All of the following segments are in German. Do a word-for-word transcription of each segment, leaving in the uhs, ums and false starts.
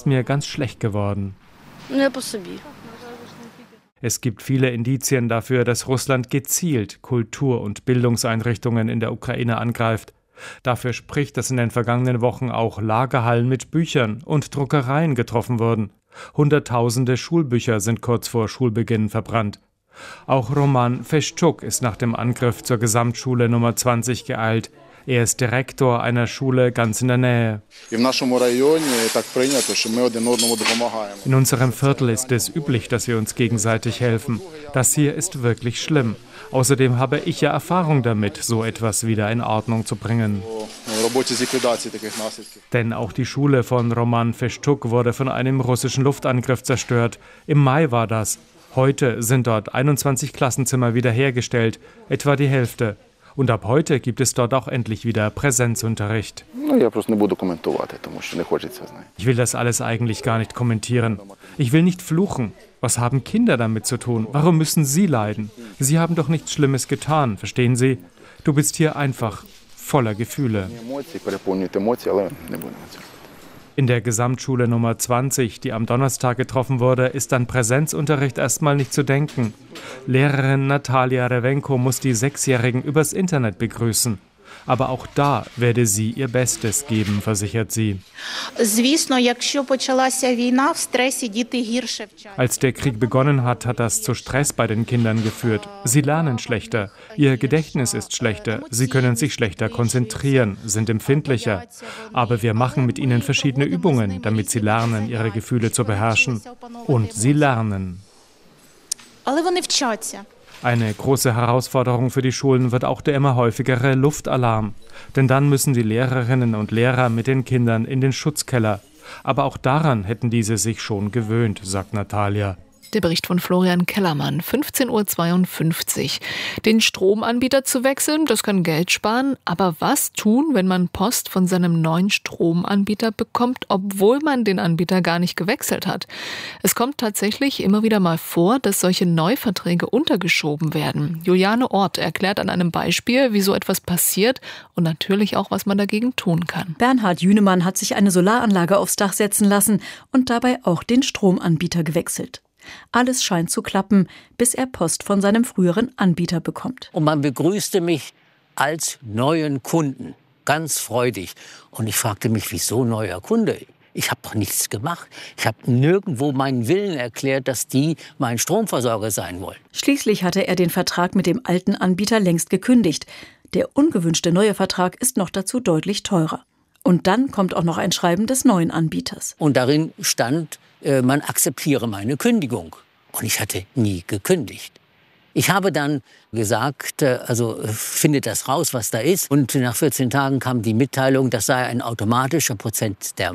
ist mir ganz schlecht geworden. Es gibt viele Indizien dafür, dass Russland gezielt Kultur- und Bildungseinrichtungen in der Ukraine angreift. Dafür spricht, dass in den vergangenen Wochen auch Lagerhallen mit Büchern und Druckereien getroffen wurden. Hunderttausende Schulbücher sind kurz vor Schulbeginn verbrannt. Auch Roman Feschuk ist nach dem Angriff zur Gesamtschule Nummer zwanzig geeilt. Er ist Direktor einer Schule ganz in der Nähe. In unserem Viertel ist es üblich, dass wir uns gegenseitig helfen. Das hier ist wirklich schlimm. Außerdem habe ich ja Erfahrung damit, so etwas wieder in Ordnung zu bringen. Denn auch die Schule von Roman Feschuk wurde von einem russischen Luftangriff zerstört. Im Mai war das. Heute sind dort einundzwanzig Klassenzimmer wiederhergestellt, etwa die Hälfte. Und ab heute gibt es dort auch endlich wieder Präsenzunterricht. Ich will das alles eigentlich gar nicht kommentieren. Ich will nicht fluchen. Was haben Kinder damit zu tun? Warum müssen sie leiden? Sie haben doch nichts Schlimmes getan, verstehen Sie? Du bist hier einfach voller Gefühle. In der Gesamtschule Nummer zwanzig, die am Donnerstag getroffen wurde, ist an Präsenzunterricht erstmal nicht zu denken. Lehrerin Natalia Rewenko muss die Sechsjährigen übers Internet begrüßen. Aber auch da werde sie ihr Bestes geben, versichert sie. Als der Krieg begonnen hat, hat das zu Stress bei den Kindern geführt. Sie lernen schlechter, ihr Gedächtnis ist schlechter, sie können sich schlechter konzentrieren, sind empfindlicher. Aber wir machen mit ihnen verschiedene Übungen, damit sie lernen, ihre Gefühle zu beherrschen. Und sie lernen. Eine große Herausforderung für die Schulen wird auch der immer häufigere Luftalarm. Denn dann müssen die Lehrerinnen und Lehrer mit den Kindern in den Schutzkeller. Aber auch daran hätten diese sich schon gewöhnt, sagt Natalia. Der Bericht von Florian Kellermann, fünfzehn Uhr zweiundfünfzig. Den Stromanbieter zu wechseln, das kann Geld sparen. Aber was tun, wenn man Post von seinem neuen Stromanbieter bekommt, obwohl man den Anbieter gar nicht gewechselt hat? Es kommt tatsächlich immer wieder mal vor, dass solche Neuverträge untergeschoben werden. Juliane Ort erklärt an einem Beispiel, wie so etwas passiert und natürlich auch, was man dagegen tun kann. Bernhard Jünemann hat sich eine Solaranlage aufs Dach setzen lassen und dabei auch den Stromanbieter gewechselt. Alles scheint zu klappen, bis er Post von seinem früheren Anbieter bekommt. Und man begrüßte mich als neuen Kunden, ganz freudig. Und ich fragte mich, wieso neuer Kunde? Ich habe doch nichts gemacht. Ich habe nirgendwo meinen Willen erklärt, dass die mein Stromversorger sein wollen. Schließlich hatte er den Vertrag mit dem alten Anbieter längst gekündigt. Der ungewünschte neue Vertrag ist noch dazu deutlich teurer. Und dann kommt auch noch ein Schreiben des neuen Anbieters. Und darin stand, man akzeptiere meine Kündigung. Und ich hatte nie gekündigt. Ich habe dann gesagt, also findet das raus, was da ist. Und nach vierzehn Tagen kam die Mitteilung, das sei ein automatischer Prozess der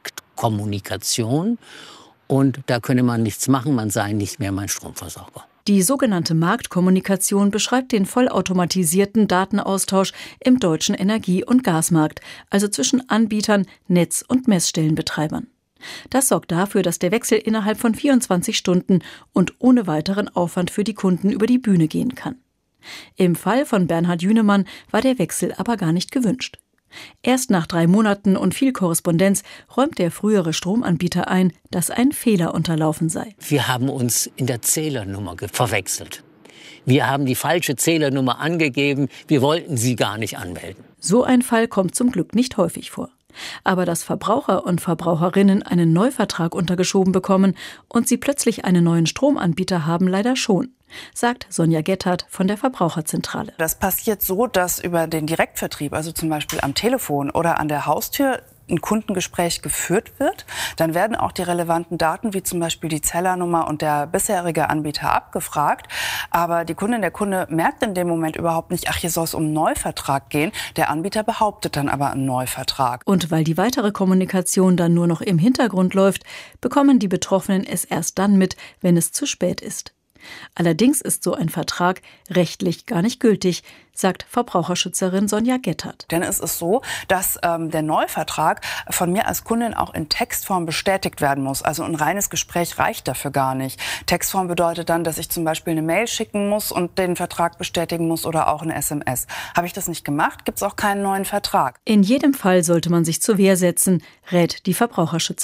Marktkommunikation. Und da könne man nichts machen, man sei nicht mehr mein Stromversorger. Die sogenannte Marktkommunikation beschreibt den vollautomatisierten Datenaustausch im deutschen Energie- und Gasmarkt, also zwischen Anbietern, Netz- und Messstellenbetreibern. Das sorgt dafür, dass der Wechsel innerhalb von vierundzwanzig Stunden und ohne weiteren Aufwand für die Kunden über die Bühne gehen kann. Im Fall von Bernhard Jünemann war der Wechsel aber gar nicht gewünscht. Erst nach drei Monaten und viel Korrespondenz räumt der frühere Stromanbieter ein, dass ein Fehler unterlaufen sei. Wir haben uns in der Zählernummer verwechselt. Wir haben die falsche Zählernummer angegeben. Wir wollten sie gar nicht anmelden. So ein Fall kommt zum Glück nicht häufig vor. Aber dass Verbraucher und Verbraucherinnen einen Neuvertrag untergeschoben bekommen und sie plötzlich einen neuen Stromanbieter haben, leider schon, sagt Sonja Gettert von der Verbraucherzentrale. Das passiert so, dass über den Direktvertrieb, also zum Beispiel am Telefon oder an der Haustür, ein Kundengespräch geführt wird. Dann werden auch die relevanten Daten, wie zum Beispiel die Zählernummer und der bisherige Anbieter, abgefragt. Aber die Kundin, der Kunde merkt in dem Moment überhaupt nicht, ach, hier soll es um einen Neuvertrag gehen. Der Anbieter behauptet dann aber einen Neuvertrag. Und weil die weitere Kommunikation dann nur noch im Hintergrund läuft, bekommen die Betroffenen es erst dann mit, wenn es zu spät ist. Allerdings ist so ein Vertrag rechtlich gar nicht gültig, sagt Verbraucherschützerin Sonja Gettert. Denn es ist so, dass ähm, der Neuvertrag von mir als Kundin auch in Textform bestätigt werden muss. Also ein reines Gespräch reicht dafür gar nicht. Textform bedeutet dann, dass ich zum Beispiel eine Mail schicken muss und den Vertrag bestätigen muss oder auch eine S M S. Habe ich das nicht gemacht, gibt es auch keinen neuen Vertrag. In jedem Fall sollte man sich zur Wehr setzen, rät die Verbraucherschützerin.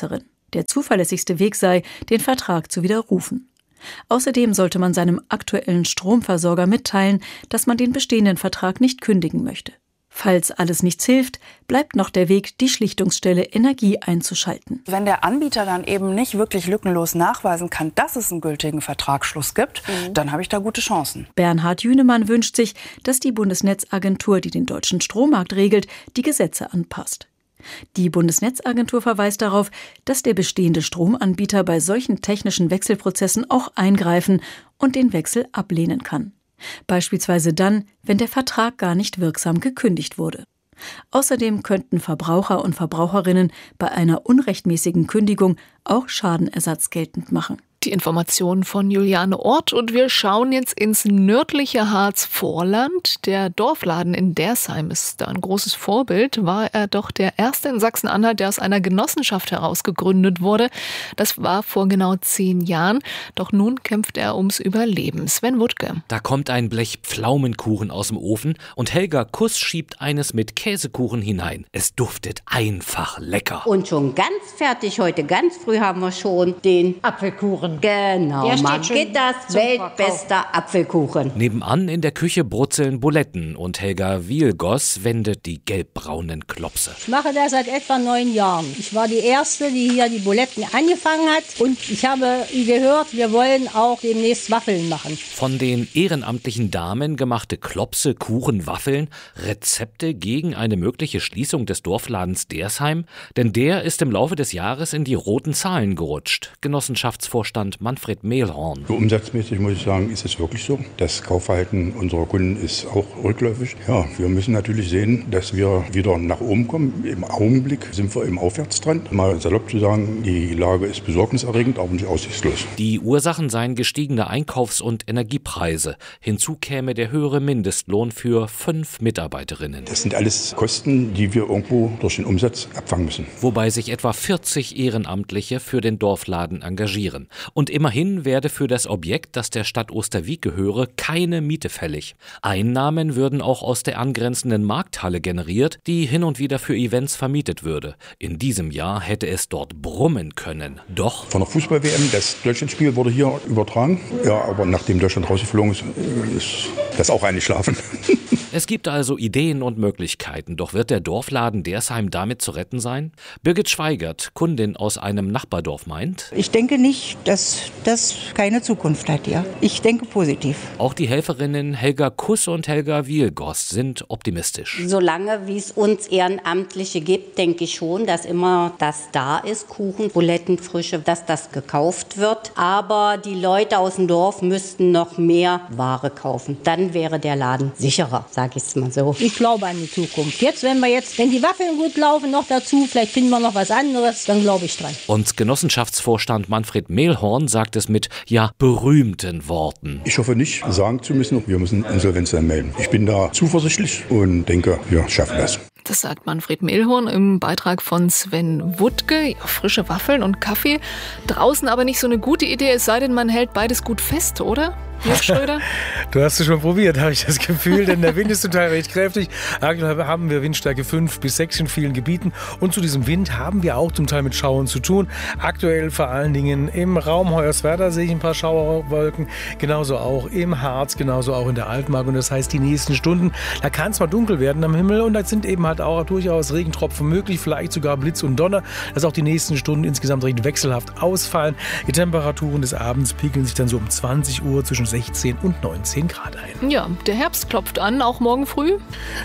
Der zuverlässigste Weg sei, den Vertrag zu widerrufen. Außerdem sollte man seinem aktuellen Stromversorger mitteilen, dass man den bestehenden Vertrag nicht kündigen möchte. Falls alles nichts hilft, bleibt noch der Weg, die Schlichtungsstelle Energie einzuschalten. Wenn der Anbieter dann eben nicht wirklich lückenlos nachweisen kann, dass es einen gültigen Vertragsschluss gibt, mhm. dann habe ich da gute Chancen. Bernhard Jünemann wünscht sich, dass die Bundesnetzagentur, die den deutschen Strommarkt regelt, die Gesetze anpasst. Die Bundesnetzagentur verweist darauf, dass der bestehende Stromanbieter bei solchen technischen Wechselprozessen auch eingreifen und den Wechsel ablehnen kann. Beispielsweise dann, wenn der Vertrag gar nicht wirksam gekündigt wurde. Außerdem könnten Verbraucher und Verbraucherinnen bei einer unrechtmäßigen Kündigung auch Schadenersatz geltend machen. Die Informationen von Juliane Ort und wir schauen jetzt ins nördliche Harzvorland. Der Dorfladen in Dersheim ist da ein großes Vorbild. War er doch der erste in Sachsen-Anhalt, der aus einer Genossenschaft heraus gegründet wurde. Das war vor genau zehn Jahren. Doch nun kämpft er ums Überleben. Sven Wuttke. Da kommt ein Blech Pflaumenkuchen aus dem Ofen und Helga Kuss schiebt eines mit Käsekuchen hinein. Es duftet einfach lecker. Und schon ganz fertig heute, ganz früh haben wir schon den Apfelkuchen. Genau, Margittas weltbester Apfelkuchen. Nebenan in der Küche brutzeln Buletten und Helga Wielgoss wendet die gelbbraunen Klopse. Ich mache das seit etwa neun Jahren. Ich war die Erste, die hier die Buletten angefangen hat und ich habe gehört, wir wollen auch demnächst Waffeln machen. Von den ehrenamtlichen Damen gemachte Klopse, Kuchen, Waffeln, Rezepte gegen eine mögliche Schließung des Dorfladens Dersheim, denn der ist im Laufe des Jahres in die roten Zahlen gerutscht. Genossenschaftsvorstand Manfred Mehlhorn. So umsatzmäßig muss ich sagen, ist es wirklich so. Das Kaufverhalten unserer Kunden ist auch rückläufig. Ja, wir müssen natürlich sehen, dass wir wieder nach oben kommen. Im Augenblick sind wir im Aufwärtstrend. Mal salopp zu sagen, die Lage ist besorgniserregend, aber nicht aussichtslos. Die Ursachen seien gestiegene Einkaufs- und Energiepreise. Hinzu käme der höhere Mindestlohn für fünf Mitarbeiterinnen. Das sind alles Kosten, die wir irgendwo durch den Umsatz abfangen müssen. Wobei sich etwa vierzig Ehrenamtliche für den Dorfladen engagieren. Und immerhin werde für das Objekt, das der Stadt Osterwieck gehöre, keine Miete fällig. Einnahmen würden auch aus der angrenzenden Markthalle generiert, die hin und wieder für Events vermietet würde. In diesem Jahr hätte es dort brummen können. Doch von der Fußball-W M, das Deutschlandspiel wurde hier übertragen. Ja, aber nachdem Deutschland rausgeflogen ist, ist das auch eingeschlafen. Es gibt also Ideen und Möglichkeiten, doch wird der Dorfladen Dersheim damit zu retten sein? Birgit Schweigert, Kundin aus einem Nachbardorf, meint: Ich denke nicht, dass das keine Zukunft hat, ja. Ich denke positiv. Auch die Helferinnen Helga Kuss und Helga Wielgoss sind optimistisch. Solange wie es uns Ehrenamtliche gibt, denke ich schon, dass immer das da ist, Kuchen, Buletten, Frische, dass das gekauft wird. Aber die Leute aus dem Dorf müssten noch mehr Ware kaufen. Dann wäre der Laden sicherer, sage ich es mal so. Ich glaube an die Zukunft. Jetzt, wenn wir jetzt, wenn die Waffeln gut laufen, noch dazu, vielleicht finden wir noch was anderes, dann glaube ich dran. Und Genossenschaftsvorstand Manfred Mehlhorn sagt es mit, ja, berühmten Worten. Ich hoffe nicht sagen zu müssen, wir müssen Insolvenz anmelden. Ich bin da zuversichtlich und denke, wir schaffen das. Das sagt Manfred Mehlhorn im Beitrag von Sven Wuttke. Ja, frische Waffeln und Kaffee. Draußen aber nicht so eine gute Idee, es sei denn, man hält beides gut fest, oder? Jörg Schröder? Du hast es schon probiert, habe ich das Gefühl, denn der Wind ist zum Teil recht kräftig. Aktuell haben wir Windstärke fünf bis sechs in vielen Gebieten und zu diesem Wind haben wir auch zum Teil mit Schauern zu tun. Aktuell vor allen Dingen im Raum Hoyerswerda sehe ich ein paar Schauerwolken, genauso auch im Harz, genauso auch in der Altmark und das heißt die nächsten Stunden, da kann es mal dunkel werden am Himmel und da sind eben halt auch durchaus Regentropfen möglich, vielleicht sogar Blitz und Donner, dass auch die nächsten Stunden insgesamt recht wechselhaft ausfallen. Die Temperaturen des Abends pegeln sich dann so um zwanzig Uhr zwischen sechzehn und neunzehn Grad ein. Ja, der Herbst klopft an, auch morgen früh.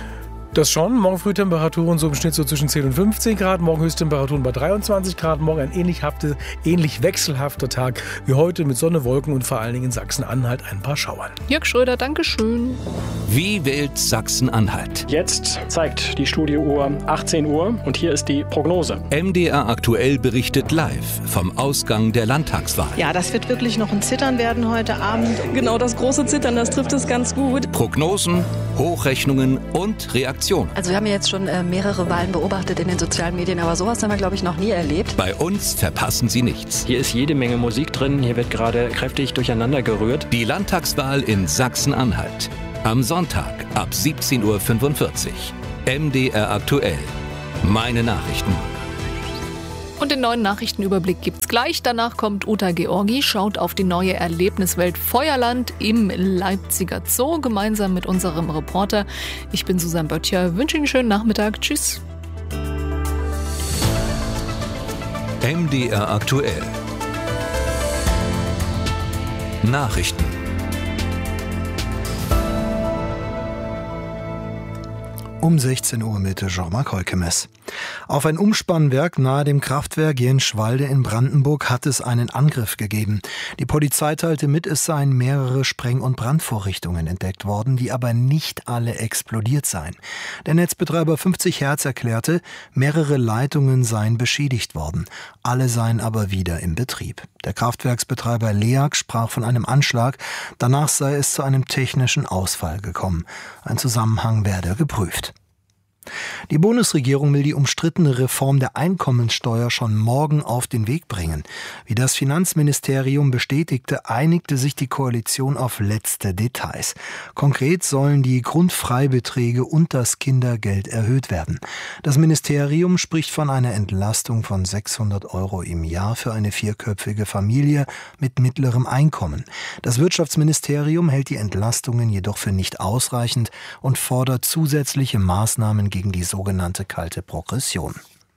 Das schon. Morgen früh Temperaturen so im Schnitt so zwischen zehn und fünfzehn Grad. Morgen Höchsttemperaturen bei dreiundzwanzig Grad. Morgen ein ähnlich, hafte, ähnlich wechselhafter Tag wie heute mit Sonne, Wolken und vor allen Dingen in Sachsen-Anhalt ein paar Schauern. Jörg Schröder, Dankeschön. Wie wählt Sachsen-Anhalt? Jetzt zeigt die Studiouhr achtzehn Uhr und hier ist die Prognose. M D R aktuell berichtet live vom Ausgang der Landtagswahl. Ja, das wird wirklich noch ein Zittern werden heute Abend. Genau, das große Zittern, das trifft es ganz gut. Prognosen, Hochrechnungen und Reaktionen. Also wir haben jetzt schon äh, mehrere Wahlen beobachtet in den sozialen Medien, aber sowas haben wir, glaube ich, noch nie erlebt. Bei uns verpassen Sie nichts. Hier ist jede Menge Musik drin, hier wird gerade kräftig durcheinander gerührt. Die Landtagswahl in Sachsen-Anhalt. Am Sonntag ab siebzehn Uhr fünfundvierzig. M D R aktuell. Meine Nachrichten. Und den neuen Nachrichtenüberblick gibt's gleich. Danach kommt Uta Georgi, schaut auf die neue Erlebniswelt Feuerland im Leipziger Zoo gemeinsam mit unserem Reporter. Ich bin Susanne Böttcher, wünsche Ihnen einen schönen Nachmittag. Tschüss. M D R aktuell. Nachrichten. Um sechzehn Uhr mit Jean-Marc Heukemes. Auf ein Umspannwerk nahe dem Kraftwerk Jenschwalde in Brandenburg hat es einen Angriff gegeben. Die Polizei teilte mit, es seien mehrere Spreng- und Brandvorrichtungen entdeckt worden, die aber nicht alle explodiert seien. Der Netzbetreiber fünfzig Hertz erklärte, mehrere Leitungen seien beschädigt worden. Alle seien aber wieder im Betrieb. Der Kraftwerksbetreiber LEAG sprach von einem Anschlag. Danach sei es zu einem technischen Ausfall gekommen. Ein Zusammenhang werde geprüft. Die Bundesregierung will die umstrittene Reform der Einkommensteuer schon morgen auf den Weg bringen. Wie das Finanzministerium bestätigte, einigte sich die Koalition auf letzte Details. Konkret sollen die Grundfreibeträge und das Kindergeld erhöht werden. Das Ministerium spricht von einer Entlastung von sechshundert Euro im Jahr für eine vierköpfige Familie mit mittlerem Einkommen. Das Wirtschaftsministerium hält die Entlastungen jedoch für nicht ausreichend und fordert zusätzliche Maßnahmen gegen die sogenannte kalte Progression.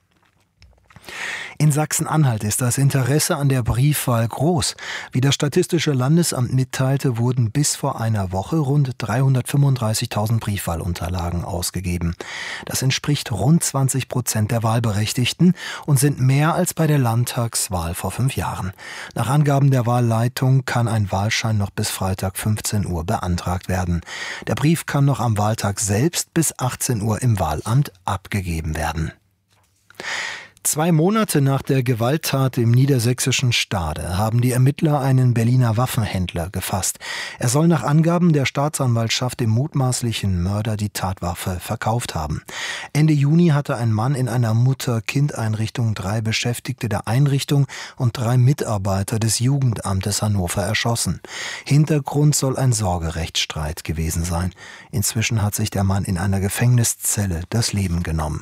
In Sachsen-Anhalt ist das Interesse an der Briefwahl groß. Wie das Statistische Landesamt mitteilte, wurden bis vor einer Woche rund dreihundertfünfunddreißigtausend Briefwahlunterlagen ausgegeben. Das entspricht rund zwanzig Prozent der Wahlberechtigten und sind mehr als bei der Landtagswahl vor fünf Jahren. Nach Angaben der Wahlleitung kann ein Wahlschein noch bis Freitag fünfzehn Uhr beantragt werden. Der Brief kann noch am Wahltag selbst bis achtzehn Uhr im Wahlamt abgegeben werden. Zwei Monate nach der Gewalttat im niedersächsischen Stade haben die Ermittler einen Berliner Waffenhändler gefasst. Er soll nach Angaben der Staatsanwaltschaft dem mutmaßlichen Mörder die Tatwaffe verkauft haben. Ende Juni hatte ein Mann in einer Mutter-Kind-Einrichtung drei Beschäftigte der Einrichtung und drei Mitarbeiter des Jugendamtes Hannover erschossen. Hintergrund soll ein Sorgerechtsstreit gewesen sein. Inzwischen hat sich der Mann in einer Gefängniszelle das Leben genommen.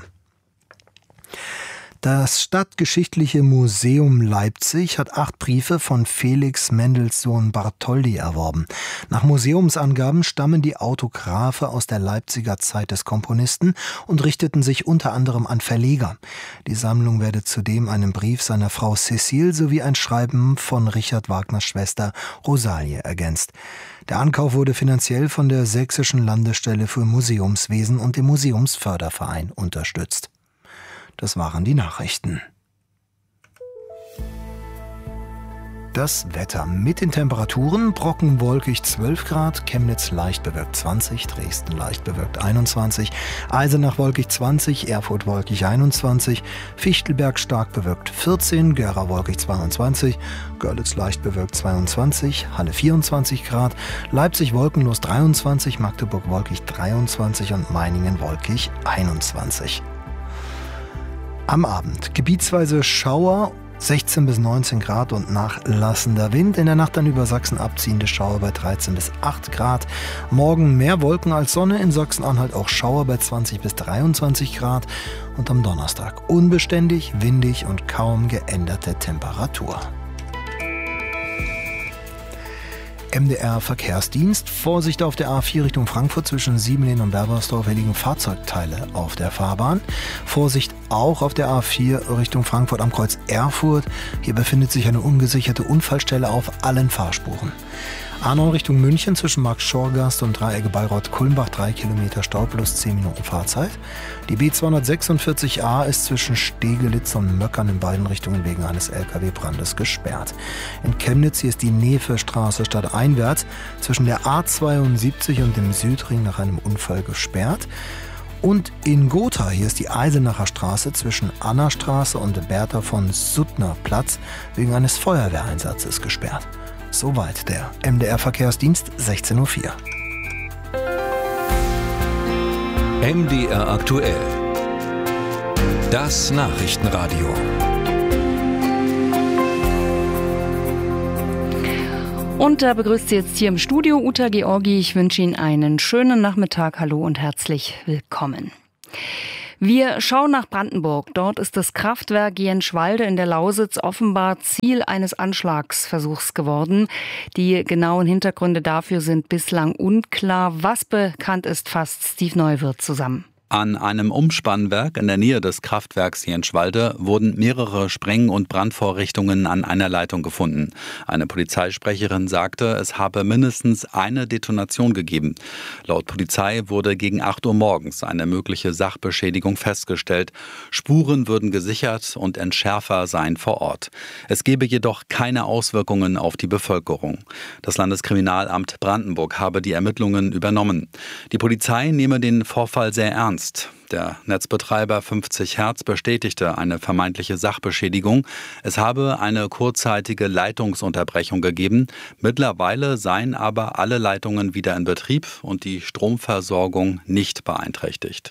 Das Stadtgeschichtliche Museum Leipzig hat acht Briefe von Felix Mendelssohn Bartholdy erworben. Nach Museumsangaben stammen die Autographe aus der Leipziger Zeit des Komponisten und richteten sich unter anderem an Verleger. Die Sammlung werde zudem einen Brief seiner Frau Cécile sowie ein Schreiben von Richard Wagners Schwester Rosalie ergänzt. Der Ankauf wurde finanziell von der Sächsischen Landesstelle für Museumswesen und dem Museumsförderverein unterstützt. Das waren die Nachrichten. Das Wetter mit den Temperaturen: Brocken wolkig zwölf Grad, Chemnitz leicht bewölkt zwanzig, Dresden leicht bewölkt einundzwanzig, Eisenach wolkig zwanzig, Erfurt wolkig einundzwanzig, Fichtelberg stark bewölkt vierzehn, Gera wolkig zweiundzwanzig, Görlitz leicht bewölkt zweiundzwanzig, Halle vierundzwanzig Grad, Leipzig wolkenlos dreiundzwanzig, Magdeburg wolkig dreiundzwanzig und Meiningen wolkig einundzwanzig. Am Abend gebietsweise Schauer, sechzehn bis neunzehn Grad und nachlassender Wind. In der Nacht dann über Sachsen abziehende Schauer bei dreizehn bis acht Grad. Morgen mehr Wolken als Sonne, in Sachsen-Anhalt auch Schauer bei zwanzig bis dreiundzwanzig Grad. Und am Donnerstag unbeständig, windig und kaum geänderte Temperatur. M D R Verkehrsdienst. Vorsicht auf der A vier Richtung Frankfurt zwischen Siebenlehn und Berbersdorf. Hier liegen Fahrzeugteile auf der Fahrbahn. Vorsicht auch auf der A vier Richtung Frankfurt am Kreuz Erfurt. Hier befindet sich eine ungesicherte Unfallstelle auf allen Fahrspuren. A neun Richtung München zwischen Markt-Schorgast und Dreiecke Bayreuth-Kulmbach, drei Kilometer Stau plus zehn Minuten Fahrzeit. Die B zweihundertsechsundvierzig A ist zwischen Stegelitz und Möckern in beiden Richtungen wegen eines L K W-Brandes gesperrt. In Chemnitz hier ist die Nefe-Straße stadteinwärts zwischen der A zweiundsiebzig und dem Südring nach einem Unfall gesperrt. Und in Gotha, hier ist die Eisenacher Straße zwischen Annastraße und Bertha von Suttner Platz wegen eines Feuerwehreinsatzes gesperrt. Soweit der M D R Verkehrsdienst, sechzehn Uhr vier. M D R aktuell. Das Nachrichtenradio. Und da begrüßt Sie jetzt hier im Studio Uta Georgi. Ich wünsche Ihnen einen schönen Nachmittag. Hallo und herzlich willkommen. Wir schauen nach Brandenburg. Dort ist das Kraftwerk Jenschwalde in der Lausitz offenbar Ziel eines Anschlagsversuchs geworden. Die genauen Hintergründe dafür sind bislang unklar. Was bekannt ist, fasst Steve Neuwirth zusammen. An einem Umspannwerk in der Nähe des Kraftwerks Jenschwalde wurden mehrere Spreng- und Brandvorrichtungen an einer Leitung gefunden. Eine Polizeisprecherin sagte, es habe mindestens eine Detonation gegeben. Laut Polizei wurde gegen acht Uhr morgens eine mögliche Sachbeschädigung festgestellt. Spuren würden gesichert und Entschärfer seien vor Ort. Es gebe jedoch keine Auswirkungen auf die Bevölkerung. Das Landeskriminalamt Brandenburg habe die Ermittlungen übernommen. Die Polizei nehme den Vorfall sehr ernst. Der Netzbetreiber fünfzig Hertz bestätigte eine vermeintliche Sachbeschädigung. Es habe eine kurzzeitige Leitungsunterbrechung gegeben. Mittlerweile seien aber alle Leitungen wieder in Betrieb und die Stromversorgung nicht beeinträchtigt.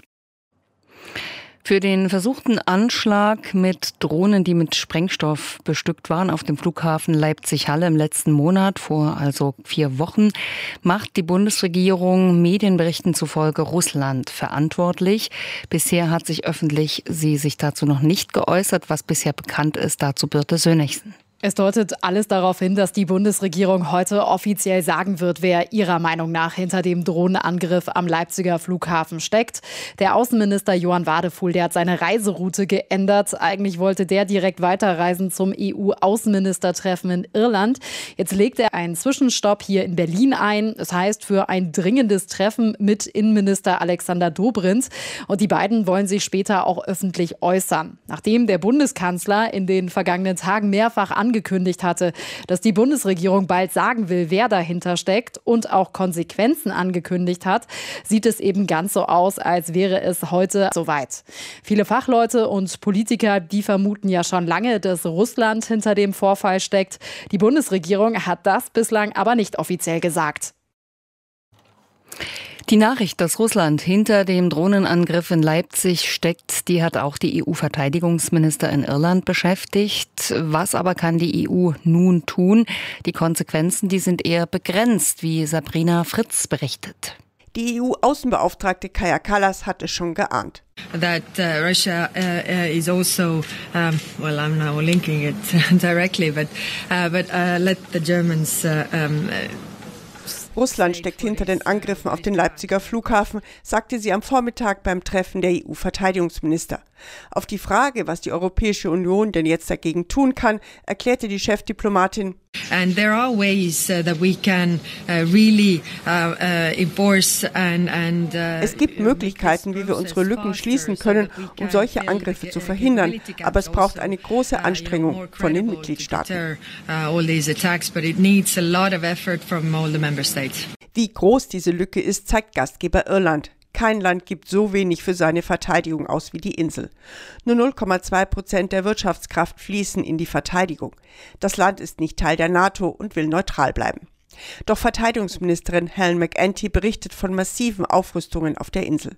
Für den versuchten Anschlag mit Drohnen, die mit Sprengstoff bestückt waren, auf dem Flughafen Leipzig-Halle im letzten Monat, vor also vier Wochen, macht die Bundesregierung Medienberichten zufolge Russland verantwortlich. Bisher hat sich öffentlich sie sich dazu noch nicht geäußert. Was bisher bekannt ist, dazu Birte Sönnigsen. Es deutet alles darauf hin, dass die Bundesregierung heute offiziell sagen wird, wer ihrer Meinung nach hinter dem Drohnenangriff am Leipziger Flughafen steckt. Der Außenminister Johann Wadefuhl, der hat seine Reiseroute geändert. Eigentlich wollte der direkt weiterreisen zum E U-Außenministertreffen in Irland. Jetzt legt er einen Zwischenstopp hier in Berlin ein. Das heißt, für ein dringendes Treffen mit Innenminister Alexander Dobrindt. Und die beiden wollen sich später auch öffentlich äußern. Nachdem der Bundeskanzler in den vergangenen Tagen mehrfach angekündigt angekündigt hatte, dass die Bundesregierung bald sagen will, wer dahinter steckt und auch Konsequenzen angekündigt hat, sieht es eben ganz so aus, als wäre es heute soweit. Viele Fachleute und Politiker, die vermuten ja schon lange, dass Russland hinter dem Vorfall steckt. Die Bundesregierung hat das bislang aber nicht offiziell gesagt. Die Nachricht, dass Russland hinter dem Drohnenangriff in Leipzig steckt, die hat auch die E U-Verteidigungsminister in Irland beschäftigt. Was aber kann die E U nun tun? Die Konsequenzen, die sind eher begrenzt, wie Sabrina Fritz berichtet. Die E U-Außenbeauftragte Kaja Kallas hat es schon geahnt. That uh, Russia uh, is also, um, well, I'm now linking it directly, but, uh, but uh, let the Germans uh, um, Russland steckt hinter den Angriffen auf den Leipziger Flughafen, sagte sie am Vormittag beim Treffen der E U-Verteidigungsminister. Auf die Frage, was die Europäische Union denn jetzt dagegen tun kann, erklärte die Chefdiplomatin: And there are ways uh, that we can uh, really uh, uh, enforce and and uh, Es gibt Möglichkeiten, wie wir unsere Lücken schließen können, um solche Angriffe zu verhindern, aber es braucht eine große Anstrengung von den Mitgliedstaaten. Wie groß diese Lücke ist, zeigt Gastgeber Irland. Kein Land gibt so wenig für seine Verteidigung aus wie die Insel. Nur null Komma zwei Prozent der Wirtschaftskraft fließen in die Verteidigung. Das Land ist nicht Teil der NATO und will neutral bleiben. Doch Verteidigungsministerin Helen McEntee berichtet von massiven Aufrüstungen auf der Insel.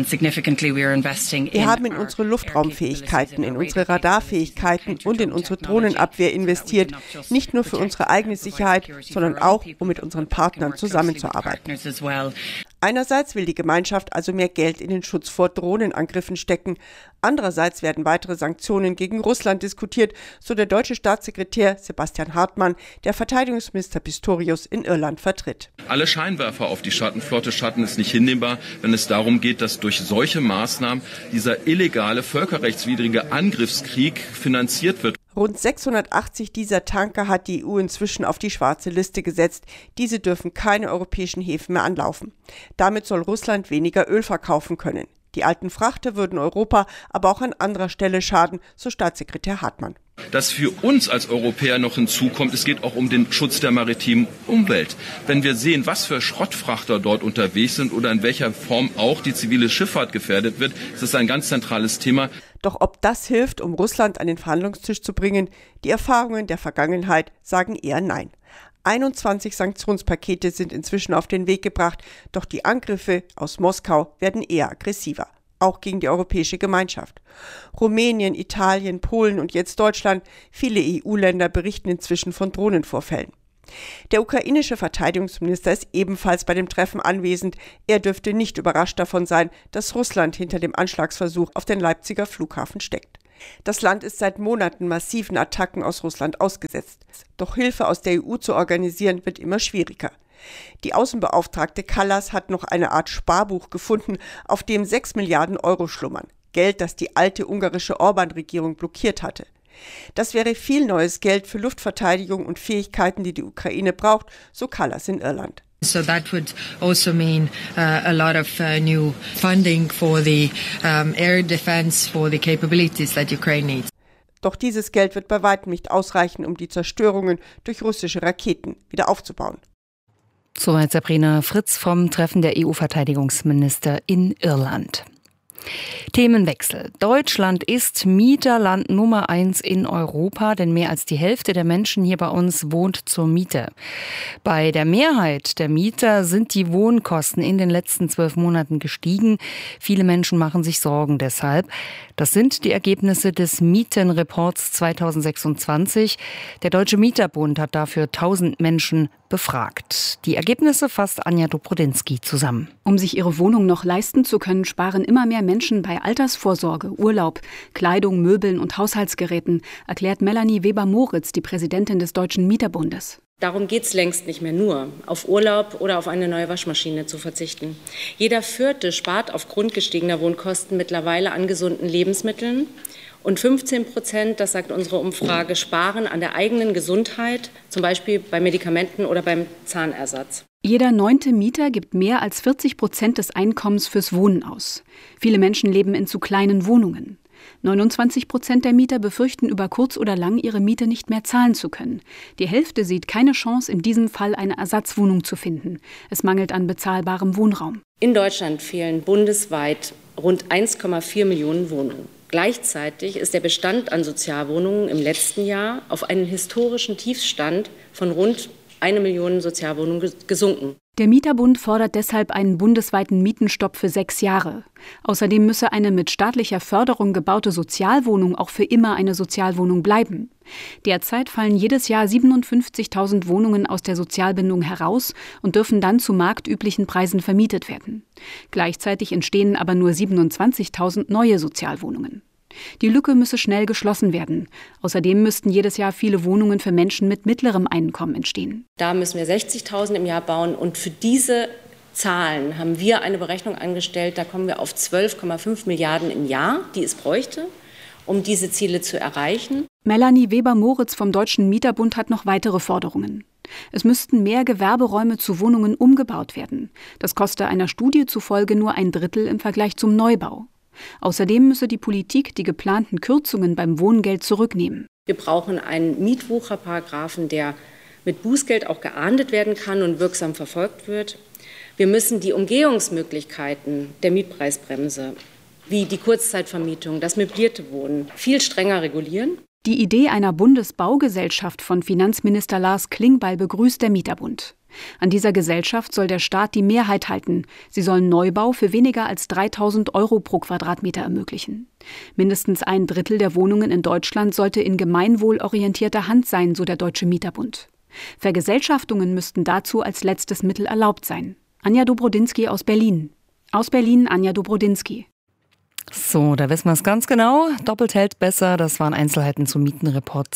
Wir haben in unsere Luftraumfähigkeiten, in unsere Radarfähigkeiten und in unsere Drohnenabwehr investiert, nicht nur für unsere eigene Sicherheit, sondern auch, um mit unseren Partnern zusammenzuarbeiten. Einerseits will die Gemeinschaft also mehr Geld in den Schutz vor Drohnenangriffen stecken. Andererseits werden weitere Sanktionen gegen Russland diskutiert, so der deutsche Staatssekretär Sebastian Hartmann, der Verteidigungsminister Pistorius in Irland vertritt. Alle Scheinwerfer auf die Schattenflotte schatten es nicht hinnehmbar, wenn es darum geht, dass durch solche Maßnahmen dieser illegale, völkerrechtswidrige Angriffskrieg finanziert wird. Rund sechshundertachtzig dieser Tanker hat die E U inzwischen auf die schwarze Liste gesetzt. Diese dürfen keine europäischen Häfen mehr anlaufen. Damit soll Russland weniger Öl verkaufen können. Die alten Frachter würden Europa aber auch an anderer Stelle schaden, so Staatssekretär Hartmann. Das für uns als Europäer noch hinzukommt, es geht auch um den Schutz der maritimen Umwelt. Wenn wir sehen, was für Schrottfrachter dort unterwegs sind oder in welcher Form auch die zivile Schifffahrt gefährdet wird, ist das ein ganz zentrales Thema. Doch ob das hilft, um Russland an den Verhandlungstisch zu bringen, die Erfahrungen der Vergangenheit sagen eher nein. einundzwanzig Sanktionspakete sind inzwischen auf den Weg gebracht, doch die Angriffe aus Moskau werden eher aggressiver, auch gegen die europäische Gemeinschaft. Rumänien, Italien, Polen und jetzt Deutschland, viele E U-Länder berichten inzwischen von Drohnenvorfällen. Der ukrainische Verteidigungsminister ist ebenfalls bei dem Treffen anwesend. Er dürfte nicht überrascht davon sein, dass Russland hinter dem Anschlagsversuch auf den Leipziger Flughafen steckt. Das Land ist seit Monaten massiven Attacken aus Russland ausgesetzt. Doch Hilfe aus der E U zu organisieren, wird immer schwieriger. Die Außenbeauftragte Kallas hat noch eine Art Sparbuch gefunden, auf dem sechs Milliarden Euro schlummern. Geld, das die alte ungarische Orban-Regierung blockiert hatte. Das wäre viel neues Geld für Luftverteidigung und Fähigkeiten, die die Ukraine braucht, so Kallas in Irland. So that would also mean uh, a lot of uh, new funding for the um, air defense, for the capabilities that Ukraine needs. Doch dieses Geld wird bei weitem nicht ausreichen, um die Zerstörungen durch russische Raketen wieder aufzubauen. Soweit Sabrina Fritz vom Treffen der E U-Verteidigungsminister in Irland. Themenwechsel. Deutschland ist Mieterland Nummer eins in Europa, denn mehr als die Hälfte der Menschen hier bei uns wohnt zur Miete. Bei der Mehrheit der Mieter sind die Wohnkosten in den letzten zwölf Monaten gestiegen. Viele Menschen machen sich Sorgen deshalb. Das sind die Ergebnisse des Mietenreports zweitausendsechsundzwanzig. Der Deutsche Mieterbund hat dafür tausend Menschen befragt. Die Ergebnisse fasst Anja Dobrodinsky zusammen. Um sich ihre Wohnung noch leisten zu können, sparen immer mehr Menschen bei Altersvorsorge, Urlaub, Kleidung, Möbeln und Haushaltsgeräten, erklärt Melanie Weber-Moritz, die Präsidentin des Deutschen Mieterbundes. Darum geht es längst nicht mehr nur, auf Urlaub oder auf eine neue Waschmaschine zu verzichten. Jeder Vierte spart aufgrund gestiegener Wohnkosten mittlerweile an gesunden Lebensmitteln. Und fünfzehn Prozent, das sagt unsere Umfrage, sparen an der eigenen Gesundheit, zum Beispiel bei Medikamenten oder beim Zahnersatz. Jeder neunte Mieter gibt mehr als vierzig Prozent des Einkommens fürs Wohnen aus. Viele Menschen leben in zu kleinen Wohnungen. neunundzwanzig Prozent der Mieter befürchten über kurz oder lang, ihre Miete nicht mehr zahlen zu können. Die Hälfte sieht keine Chance, in diesem Fall eine Ersatzwohnung zu finden. Es mangelt an bezahlbarem Wohnraum. In Deutschland fehlen bundesweit rund eins Komma vier Millionen Wohnungen. Gleichzeitig ist der Bestand an Sozialwohnungen im letzten Jahr auf einen historischen Tiefstand von rund eine Million Sozialwohnungen gesunken. Der Mieterbund fordert deshalb einen bundesweiten Mietenstopp für sechs Jahre. Außerdem müsse eine mit staatlicher Förderung gebaute Sozialwohnung auch für immer eine Sozialwohnung bleiben. Derzeit fallen jedes Jahr siebenundfünfzigtausend Wohnungen aus der Sozialbindung heraus und dürfen dann zu marktüblichen Preisen vermietet werden. Gleichzeitig entstehen aber nur siebenundzwanzigtausend neue Sozialwohnungen. Die Lücke müsse schnell geschlossen werden. Außerdem müssten jedes Jahr viele Wohnungen für Menschen mit mittlerem Einkommen entstehen. Da müssen wir sechzigtausend im Jahr bauen und für diese Zahlen haben wir eine Berechnung angestellt, da kommen wir auf zwölf Komma fünf Milliarden im Jahr, die es bräuchte, um diese Ziele zu erreichen. Melanie Weber-Moritz vom Deutschen Mieterbund hat noch weitere Forderungen. Es müssten mehr Gewerberäume zu Wohnungen umgebaut werden. Das koste einer Studie zufolge nur ein Drittel im Vergleich zum Neubau. Außerdem müsse die Politik die geplanten Kürzungen beim Wohngeld zurücknehmen. Wir brauchen einen Mietwucherparagraphen, der mit Bußgeld auch geahndet werden kann und wirksam verfolgt wird. Wir müssen die Umgehungsmöglichkeiten der Mietpreisbremse, wie die Kurzzeitvermietung, das möblierte Wohnen, viel strenger regulieren. Die Idee einer Bundesbaugesellschaft von Finanzminister Lars Klingbeil begrüßt der Mieterbund. An dieser Gesellschaft soll der Staat die Mehrheit halten. Sie sollen Neubau für weniger als dreitausend Euro pro Quadratmeter ermöglichen. Mindestens ein Drittel der Wohnungen in Deutschland sollte in gemeinwohlorientierter Hand sein, so der Deutsche Mieterbund. Vergesellschaftungen müssten dazu als letztes Mittel erlaubt sein. Anja Dobrodinsky aus Berlin. Aus Berlin Anja Dobrodinsky. So, da wissen wir es ganz genau. Doppelt hält besser. Das waren Einzelheiten zum Mietenreport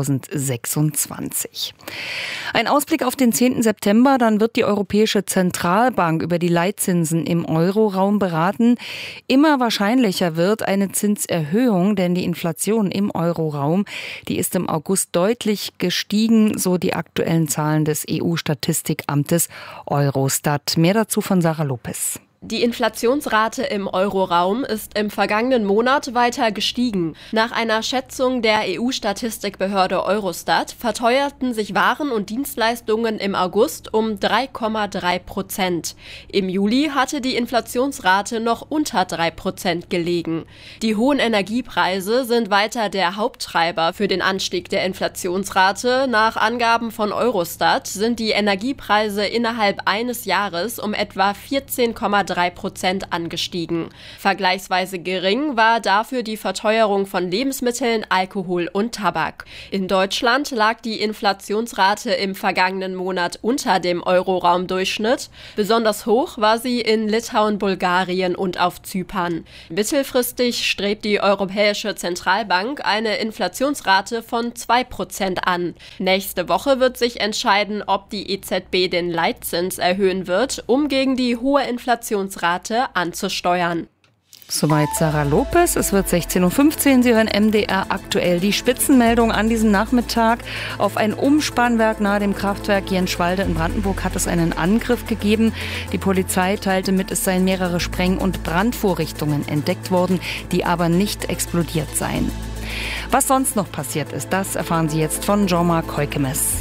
zweitausendsechsundzwanzig. Ein Ausblick auf den zehnten September. Dann wird die Europäische Zentralbank über die Leitzinsen im Euroraum beraten. Immer wahrscheinlicher wird eine Zinserhöhung, denn die Inflation im Euroraum, die ist im August deutlich gestiegen, so die aktuellen Zahlen des E U-Statistikamtes Eurostat. Mehr dazu von Sarah Lopez. Die Inflationsrate im Euroraum ist im vergangenen Monat weiter gestiegen. Nach einer Schätzung der E U-Statistikbehörde Eurostat verteuerten sich Waren und Dienstleistungen im August um drei Komma drei Prozent. Im Juli hatte die Inflationsrate noch unter drei Prozent gelegen. Die hohen Energiepreise sind weiter der Haupttreiber für den Anstieg der Inflationsrate. Nach Angaben von Eurostat sind die Energiepreise innerhalb eines Jahres um etwa vierzehn Komma drei drei Prozent angestiegen. Vergleichsweise gering war dafür die Verteuerung von Lebensmitteln, Alkohol und Tabak. In Deutschland lag die Inflationsrate im vergangenen Monat unter dem Euroraumdurchschnitt. Besonders hoch war sie in Litauen, Bulgarien und auf Zypern. Mittelfristig strebt die Europäische Zentralbank eine Inflationsrate von zwei Prozent an. Nächste Woche wird sich entscheiden, ob die E Z B den Leitzins erhöhen wird, um gegen die hohe Inflationsrate anzusteuern. Soweit Sarah Lopez. Es wird sechzehn Uhr fünfzehn. Sie hören M D R aktuell. Die Spitzenmeldung an diesem Nachmittag. Auf ein Umspannwerk nahe dem Kraftwerk Jenschwalde in Brandenburg hat es einen Angriff gegeben. Die Polizei teilte mit, es seien mehrere Spreng- und Brandvorrichtungen entdeckt worden, die aber nicht explodiert seien. Was sonst noch passiert ist, das erfahren Sie jetzt von Jean-Marc Heukemes.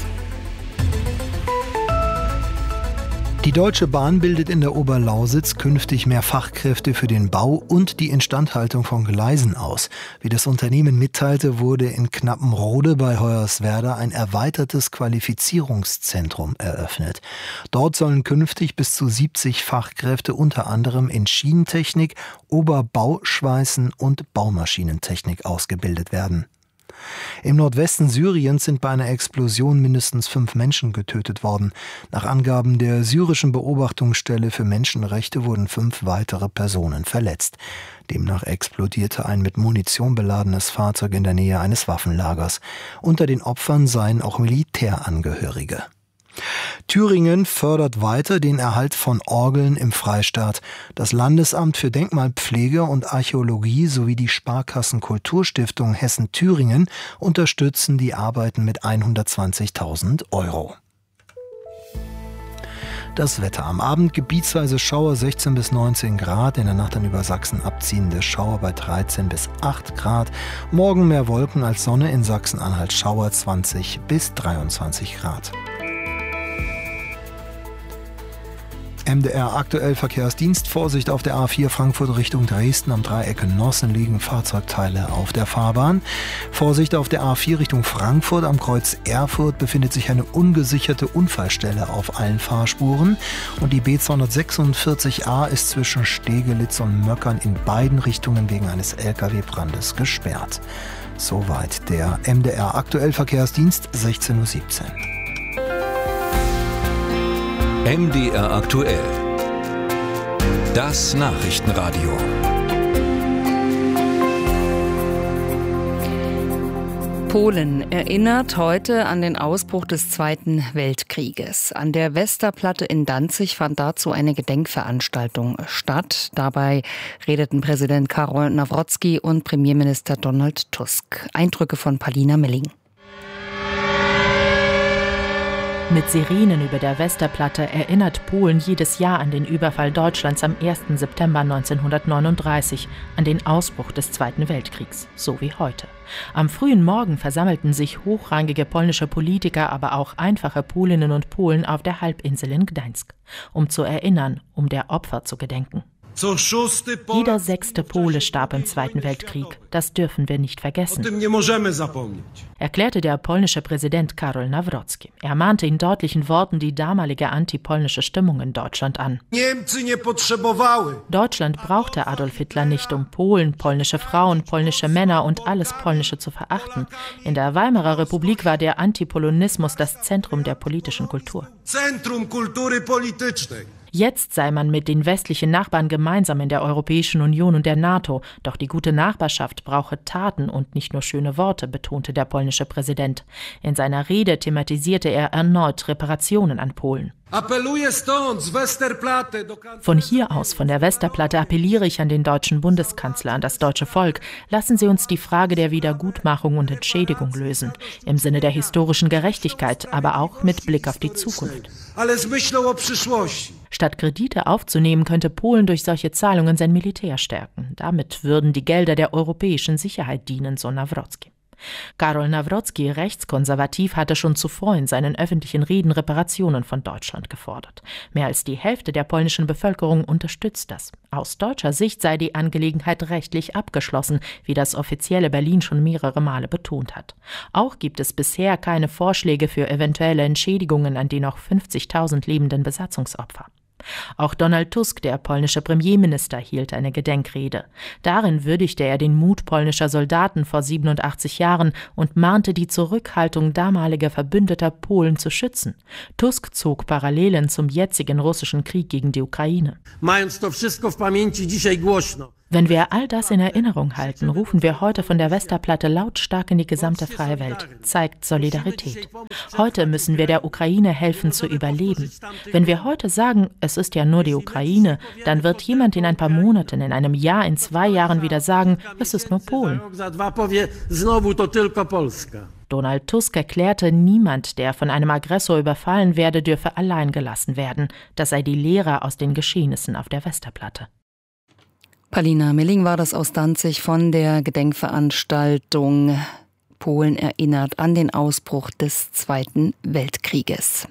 Die Deutsche Bahn bildet in der Oberlausitz künftig mehr Fachkräfte für den Bau und die Instandhaltung von Gleisen aus. Wie das Unternehmen mitteilte, wurde in Knappenrode bei Hoyerswerda ein erweitertes Qualifizierungszentrum eröffnet. Dort sollen künftig bis zu siebzig Fachkräfte unter anderem in Schienentechnik, Oberbauschweißen und Baumaschinentechnik ausgebildet werden. Im Nordwesten Syriens sind bei einer Explosion mindestens fünf Menschen getötet worden. Nach Angaben der syrischen Beobachtungsstelle für Menschenrechte wurden fünf weitere Personen verletzt. Demnach explodierte ein mit Munition beladenes Fahrzeug in der Nähe eines Waffenlagers. Unter den Opfern seien auch Militärangehörige. Thüringen fördert weiter den Erhalt von Orgeln im Freistaat. Das Landesamt für Denkmalpflege und Archäologie sowie die Sparkassen Kulturstiftung Hessen-Thüringen unterstützen die Arbeiten mit hundertzwanzigtausend Euro. Das Wetter. Am Abend gebietsweise Schauer sechzehn bis neunzehn Grad, in der Nacht dann über Sachsen abziehende Schauer bei dreizehn bis acht Grad. Morgen mehr Wolken als Sonne, in Sachsen-Anhalt Schauer zwanzig bis dreiundzwanzig Grad. M D R aktuell Verkehrsdienst. Vorsicht auf der A vier Frankfurt Richtung Dresden. Am Dreieck Nossen liegen Fahrzeugteile auf der Fahrbahn. Vorsicht auf der A vier Richtung Frankfurt. Am Kreuz Erfurt befindet sich eine ungesicherte Unfallstelle auf allen Fahrspuren. Und die B zweihundertsechsundvierzig A ist zwischen Stegelitz und Möckern in beiden Richtungen wegen eines L K W-Brandes gesperrt. Soweit der M D R aktuell Verkehrsdienst, sechzehn Uhr siebzehn. M D R aktuell. Das Nachrichtenradio. Polen erinnert heute an den Ausbruch des Zweiten Weltkrieges. An der Westerplatte in Danzig fand dazu eine Gedenkveranstaltung statt. Dabei redeten Präsident Karol Nawrocki und Premierminister Donald Tusk. Eindrücke von Palina Milling. Mit Sirenen über der Westerplatte erinnert Polen jedes Jahr an den Überfall Deutschlands am ersten September neunzehnhundertneununddreißig, an den Ausbruch des Zweiten Weltkriegs, so wie heute. Am frühen Morgen versammelten sich hochrangige polnische Politiker, aber auch einfache Polinnen und Polen auf der Halbinsel in Gdańsk, um zu erinnern, um der Opfer zu gedenken. Jeder sechste Pole starb im Zweiten Weltkrieg. Das dürfen wir nicht vergessen, erklärte der polnische Präsident Karol Nawrocki. Er mahnte in deutlichen Worten die damalige antipolnische Stimmung in Deutschland an. Deutschland brauchte Adolf Hitler nicht, um Polen, polnische Frauen, polnische Männer und alles Polnische zu verachten. In der Weimarer Republik war der Antipolonismus das Zentrum der politischen Kultur. Jetzt sei man mit den westlichen Nachbarn gemeinsam in der Europäischen Union und der NATO. Doch die gute Nachbarschaft brauche Taten und nicht nur schöne Worte, betonte der polnische Präsident. In seiner Rede thematisierte er erneut Reparationen an Polen. Von hier aus, von der Westerplatte, appelliere ich an den deutschen Bundeskanzler, an das deutsche Volk. Lassen Sie uns die Frage der Wiedergutmachung und Entschädigung lösen. Im Sinne der historischen Gerechtigkeit, aber auch mit Blick auf die Zukunft. Statt Kredite aufzunehmen, könnte Polen durch solche Zahlungen sein Militär stärken. Damit würden die Gelder der europäischen Sicherheit dienen, so Nawrocki. Karol Nawrocki, rechtskonservativ, hatte schon zuvor in seinen öffentlichen Reden Reparationen von Deutschland gefordert. Mehr als die Hälfte der polnischen Bevölkerung unterstützt das. Aus deutscher Sicht sei die Angelegenheit rechtlich abgeschlossen, wie das offizielle Berlin schon mehrere Male betont hat. Auch gibt es bisher keine Vorschläge für eventuelle Entschädigungen an die noch fünfzigtausend lebenden Besatzungsopfer. Auch Donald Tusk, der polnische Premierminister, hielt eine Gedenkrede. Darin würdigte er den Mut polnischer Soldaten vor siebenundachtzig Jahren und mahnte die Zurückhaltung damaliger Verbündeter Polen zu schützen. Tusk zog Parallelen zum jetzigen russischen Krieg gegen die Ukraine. Wenn wir all das in Erinnerung halten, rufen wir heute von der Westerplatte lautstark in die gesamte freie Welt. Zeigt Solidarität. Heute müssen wir der Ukraine helfen zu überleben. Wenn wir heute sagen, es ist ja nur die Ukraine, dann wird jemand in ein paar Monaten, in einem Jahr, in zwei Jahren wieder sagen, es ist nur Polen. Donald Tusk erklärte, niemand, der von einem Aggressor überfallen werde, dürfe allein gelassen werden. Das sei die Lehre aus den Geschehnissen auf der Westerplatte. Paulina Milling war das aus Danzig von der Gedenkveranstaltung Polen erinnert an den Ausbruch des Zweiten Weltkrieges.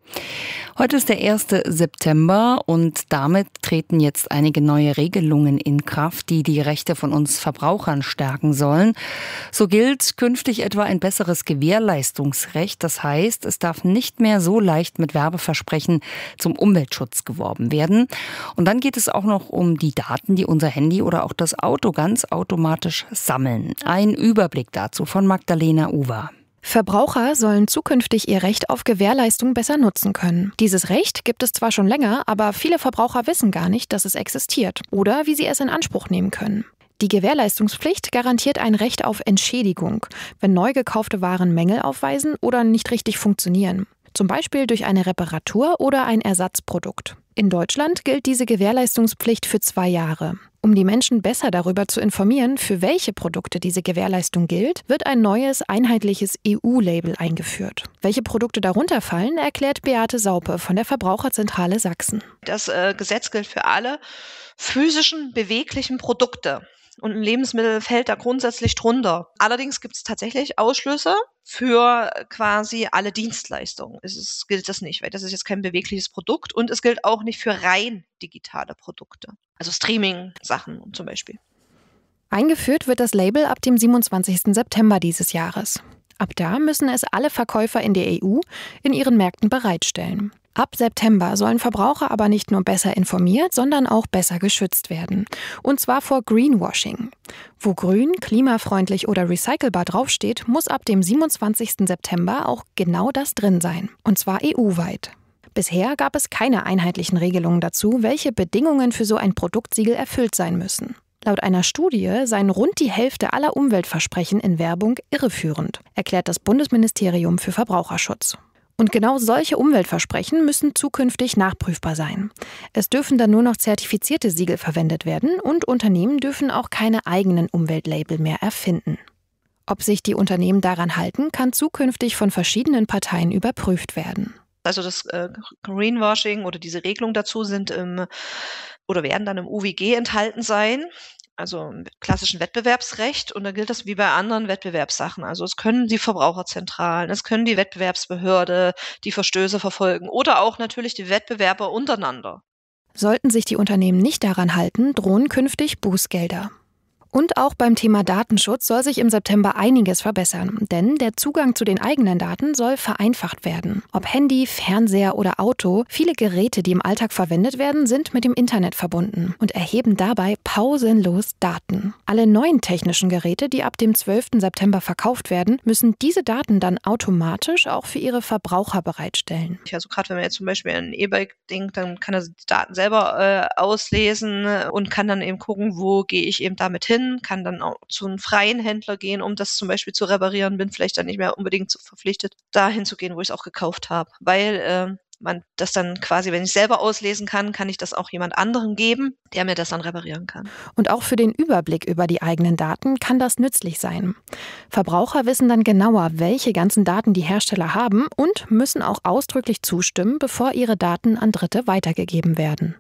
Heute ist der erste September und damit treten jetzt einige neue Regelungen in Kraft, die die Rechte von uns Verbrauchern stärken sollen. So gilt künftig etwa ein besseres Gewährleistungsrecht. Das heißt, es darf nicht mehr so leicht mit Werbeversprechen zum Umweltschutz geworben werden. Und dann geht es auch noch um die Daten, die unser Handy oder auch das Auto ganz automatisch sammeln. Ein Überblick dazu von Magdalena Uwa. Verbraucher sollen zukünftig ihr Recht auf Gewährleistung besser nutzen können. Dieses Recht gibt es zwar schon länger, aber viele Verbraucher wissen gar nicht, dass es existiert oder wie sie es in Anspruch nehmen können. Die Gewährleistungspflicht garantiert ein Recht auf Entschädigung, wenn neu gekaufte Waren Mängel aufweisen oder nicht richtig funktionieren. Zum Beispiel durch eine Reparatur oder ein Ersatzprodukt. In Deutschland gilt diese Gewährleistungspflicht für zwei Jahre. Um die Menschen besser darüber zu informieren, für welche Produkte diese Gewährleistung gilt, wird ein neues, einheitliches E U-Label eingeführt. Welche Produkte darunter fallen, erklärt Beate Saupe von der Verbraucherzentrale Sachsen. Das äh, Gesetz gilt für alle physischen, beweglichen Produkte. Und ein Lebensmittel fällt da grundsätzlich drunter. Allerdings gibt es tatsächlich Ausschlüsse für quasi alle Dienstleistungen. Es ist, gilt das nicht, weil das ist jetzt kein bewegliches Produkt und es gilt auch nicht für rein digitale Produkte. Also Streaming-Sachen zum Beispiel. Eingeführt wird das Label ab dem siebenundzwanzigsten September dieses Jahres. Ab da müssen es alle Verkäufer in der E U in ihren Märkten bereitstellen. Ab September sollen Verbraucher aber nicht nur besser informiert, sondern auch besser geschützt werden. Und zwar vor Greenwashing. Wo grün, klimafreundlich oder recycelbar draufsteht, muss ab dem siebenundzwanzigsten September auch genau das drin sein. Und zwar E U-weit. Bisher gab es keine einheitlichen Regelungen dazu, welche Bedingungen für so ein Produktsiegel erfüllt sein müssen. Laut einer Studie seien rund die Hälfte aller Umweltversprechen in Werbung irreführend, erklärt das Bundesministerium für Verbraucherschutz. Und genau solche Umweltversprechen müssen zukünftig nachprüfbar sein. Es dürfen dann nur noch zertifizierte Siegel verwendet werden und Unternehmen dürfen auch keine eigenen Umweltlabel mehr erfinden. Ob sich die Unternehmen daran halten, kann zukünftig von verschiedenen Parteien überprüft werden. Also das äh, Greenwashing oder diese Regelung dazu sind im, oder werden dann im U W G enthalten sein. Also im klassischen Wettbewerbsrecht, und da gilt das wie bei anderen Wettbewerbssachen. Also es können die Verbraucherzentralen, es können die Wettbewerbsbehörde die Verstöße verfolgen oder auch natürlich die Wettbewerber untereinander. Sollten sich die Unternehmen nicht daran halten, drohen künftig Bußgelder. Und auch beim Thema Datenschutz soll sich im September einiges verbessern, denn der Zugang zu den eigenen Daten soll vereinfacht werden. Ob Handy, Fernseher oder Auto, viele Geräte, die im Alltag verwendet werden, sind mit dem Internet verbunden und erheben dabei pausenlos Daten. Alle neuen technischen Geräte, die ab dem zwölften September verkauft werden, müssen diese Daten dann automatisch auch für ihre Verbraucher bereitstellen. Also gerade wenn man jetzt zum Beispiel an ein E-Bike denkt, dann kann er die Daten selber äh, auslesen und kann dann eben gucken, wo gehe ich eben damit hin. Kann dann auch zu einem freien Händler gehen, um das zum Beispiel zu reparieren, bin vielleicht dann nicht mehr unbedingt verpflichtet, dahin zu gehen, wo ich es auch gekauft habe. Weil äh, man das dann quasi, wenn ich selber auslesen kann, kann ich das auch jemand anderem geben, der mir das dann reparieren kann. Und auch für den Überblick über die eigenen Daten kann das nützlich sein. Verbraucher wissen dann genauer, welche ganzen Daten die Hersteller haben und müssen auch ausdrücklich zustimmen, bevor ihre Daten an Dritte weitergegeben werden.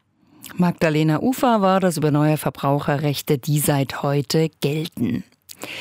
Magdalena Ufer war das über neue Verbraucherrechte, die seit heute gelten.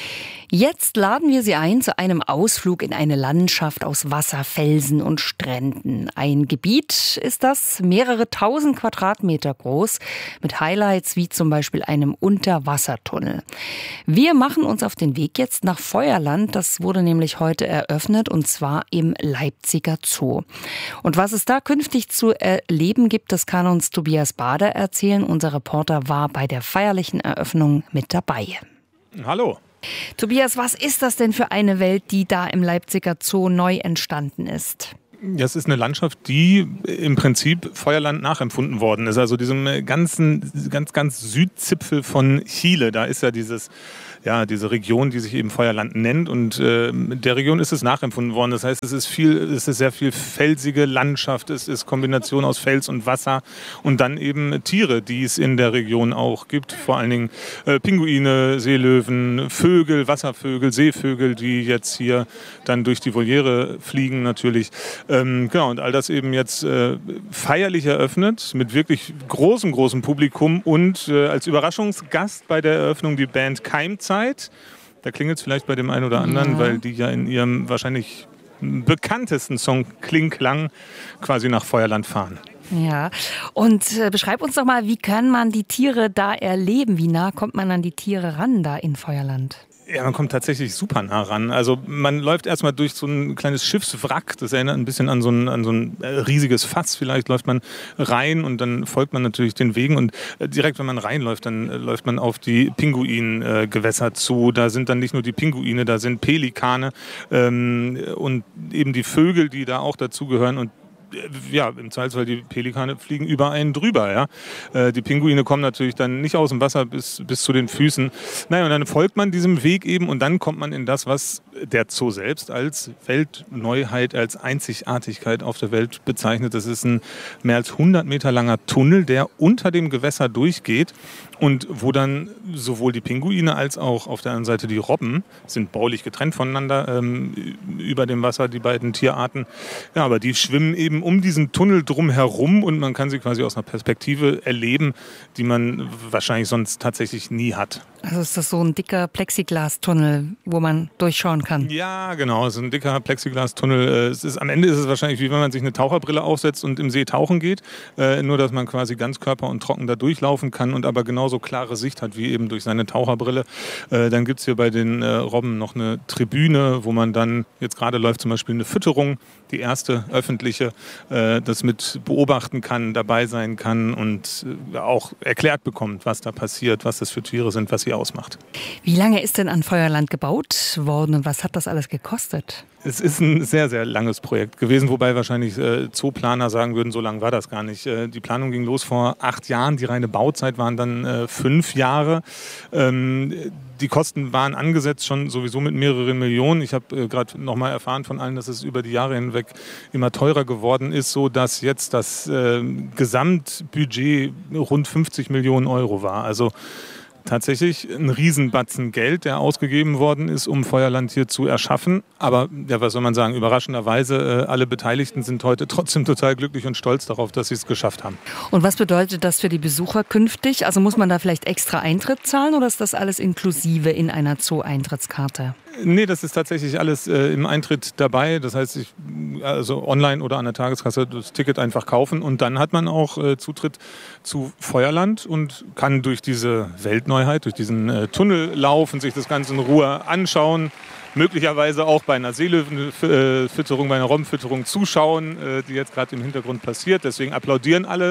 Jetzt laden wir Sie ein zu einem Ausflug in eine Landschaft aus Wasser, Felsen und Stränden. Ein Gebiet ist das, mehrere tausend Quadratmeter groß, mit Highlights wie zum Beispiel einem Unterwassertunnel. Wir machen uns auf den Weg jetzt nach Feuerland. Das wurde nämlich heute eröffnet, und zwar im Leipziger Zoo. Und was es da künftig zu erleben gibt, das kann uns Tobias Bader erzählen. Unser Reporter war bei der feierlichen Eröffnung mit dabei. Hallo. Tobias, was ist das denn für eine Welt, die da im Leipziger Zoo neu entstanden ist? Das ist eine Landschaft, die im Prinzip Feuerland nachempfunden worden ist. Also diesem ganzen, ganz, ganz Südzipfel von Chile, da ist ja dieses, ja, diese Region, die sich eben Feuerland nennt, und äh, der Region ist es nachempfunden worden. Das heißt, es ist viel, es ist sehr viel felsige Landschaft, es ist Kombination aus Fels und Wasser und dann eben Tiere, die es in der Region auch gibt. Vor allen Dingen äh, Pinguine, Seelöwen, Vögel, Wasservögel, Seevögel, die jetzt hier dann durch die Voliere fliegen natürlich. Ähm, genau, und all das eben jetzt äh, feierlich eröffnet mit wirklich großem, großem Publikum und äh, als Überraschungsgast bei der Eröffnung die Band Keimzeit. Da klingelt es vielleicht bei dem einen oder anderen, ja. weil die ja in ihrem wahrscheinlich bekanntesten Song Kling Klang quasi nach Feuerland fahren. Ja, und äh, beschreib uns doch mal, wie kann man die Tiere da erleben? Wie nah kommt man an die Tiere ran da in Feuerland? Ja, man kommt tatsächlich super nah ran. Also man läuft erstmal durch so ein kleines Schiffswrack, das erinnert ein bisschen an so ein, an so ein riesiges Fass. Vielleicht läuft man rein und dann folgt man natürlich den Wegen, und direkt wenn man reinläuft, dann läuft man auf die Pinguingewässer zu. Da sind dann nicht nur die Pinguine, da sind Pelikane ähm, und eben die Vögel, die da auch dazugehören, und ja, im Zweifelsfall die Pelikane fliegen über einen drüber. Ja? Äh, die Pinguine kommen natürlich dann nicht aus dem Wasser bis, bis zu den Füßen. Naja, und dann folgt man diesem Weg eben, und dann kommt man in das, was der Zoo selbst als Weltneuheit, als Einzigartigkeit auf der Welt bezeichnet. Das ist ein mehr als hundert Meter langer Tunnel, der unter dem Gewässer durchgeht und wo dann sowohl die Pinguine als auch auf der anderen Seite die Robben sind baulich getrennt voneinander ähm, über dem Wasser, die beiden Tierarten. Ja, aber die schwimmen eben um diesen Tunnel drum herum, und man kann sie quasi aus einer Perspektive erleben, die man wahrscheinlich sonst tatsächlich nie hat. Also ist das so ein dicker Plexiglastunnel, wo man durchschauen kann? Ja, genau. Es ist ein dicker Plexiglastunnel. Es ist, am Ende ist es wahrscheinlich wie wenn man sich eine Taucherbrille aufsetzt und im See tauchen geht. Äh, nur, dass man quasi ganz körper- und trocken da durchlaufen kann und aber genauso klare Sicht hat wie eben durch seine Taucherbrille. Äh, dann gibt es hier bei den äh, Robben noch eine Tribüne, wo man dann, jetzt gerade läuft zum Beispiel eine Fütterung, die erste öffentliche, äh, das mit beobachten kann, dabei sein kann und äh, auch erklärt bekommt, was da passiert, was das für Tiere sind, was sie ausmacht. Wie lange ist denn an Feuerland gebaut worden und was hat das alles gekostet? Es ist ein sehr, sehr langes Projekt gewesen, wobei wahrscheinlich äh, Zooplaner sagen würden, so lang war das gar nicht. Äh, die Planung ging los vor acht Jahren, die reine Bauzeit waren dann äh, fünf Jahre. Ähm, die Kosten waren angesetzt schon sowieso mit mehreren Millionen. Ich habe äh, gerade noch mal erfahren von allen, dass es über die Jahre hinweg immer teurer geworden ist, so dass jetzt das äh, Gesamtbudget rund fünfzig Millionen Euro war. Also tatsächlich ein Riesenbatzen Geld, der ausgegeben worden ist, um Feuerland hier zu erschaffen. Aber ja, was soll man sagen, überraschenderweise, äh, alle Beteiligten sind heute trotzdem total glücklich und stolz darauf, dass sie es geschafft haben. Und was bedeutet das für die Besucher künftig? Also muss man da vielleicht extra Eintritt zahlen oder ist das alles inklusive in einer Zoo-Eintrittskarte? Nee, das ist tatsächlich alles äh, im Eintritt dabei. Das heißt, ich, also online oder an der Tageskasse das Ticket einfach kaufen und dann hat man auch äh, Zutritt zu Feuerland und kann durch diese Weltneuheit, durch diesen äh, Tunnel laufen, sich das Ganze in Ruhe anschauen. Möglicherweise auch bei einer Seelöwenfütterung, bei einer Robbenfütterung zuschauen, die jetzt gerade im Hintergrund passiert. Deswegen applaudieren alle.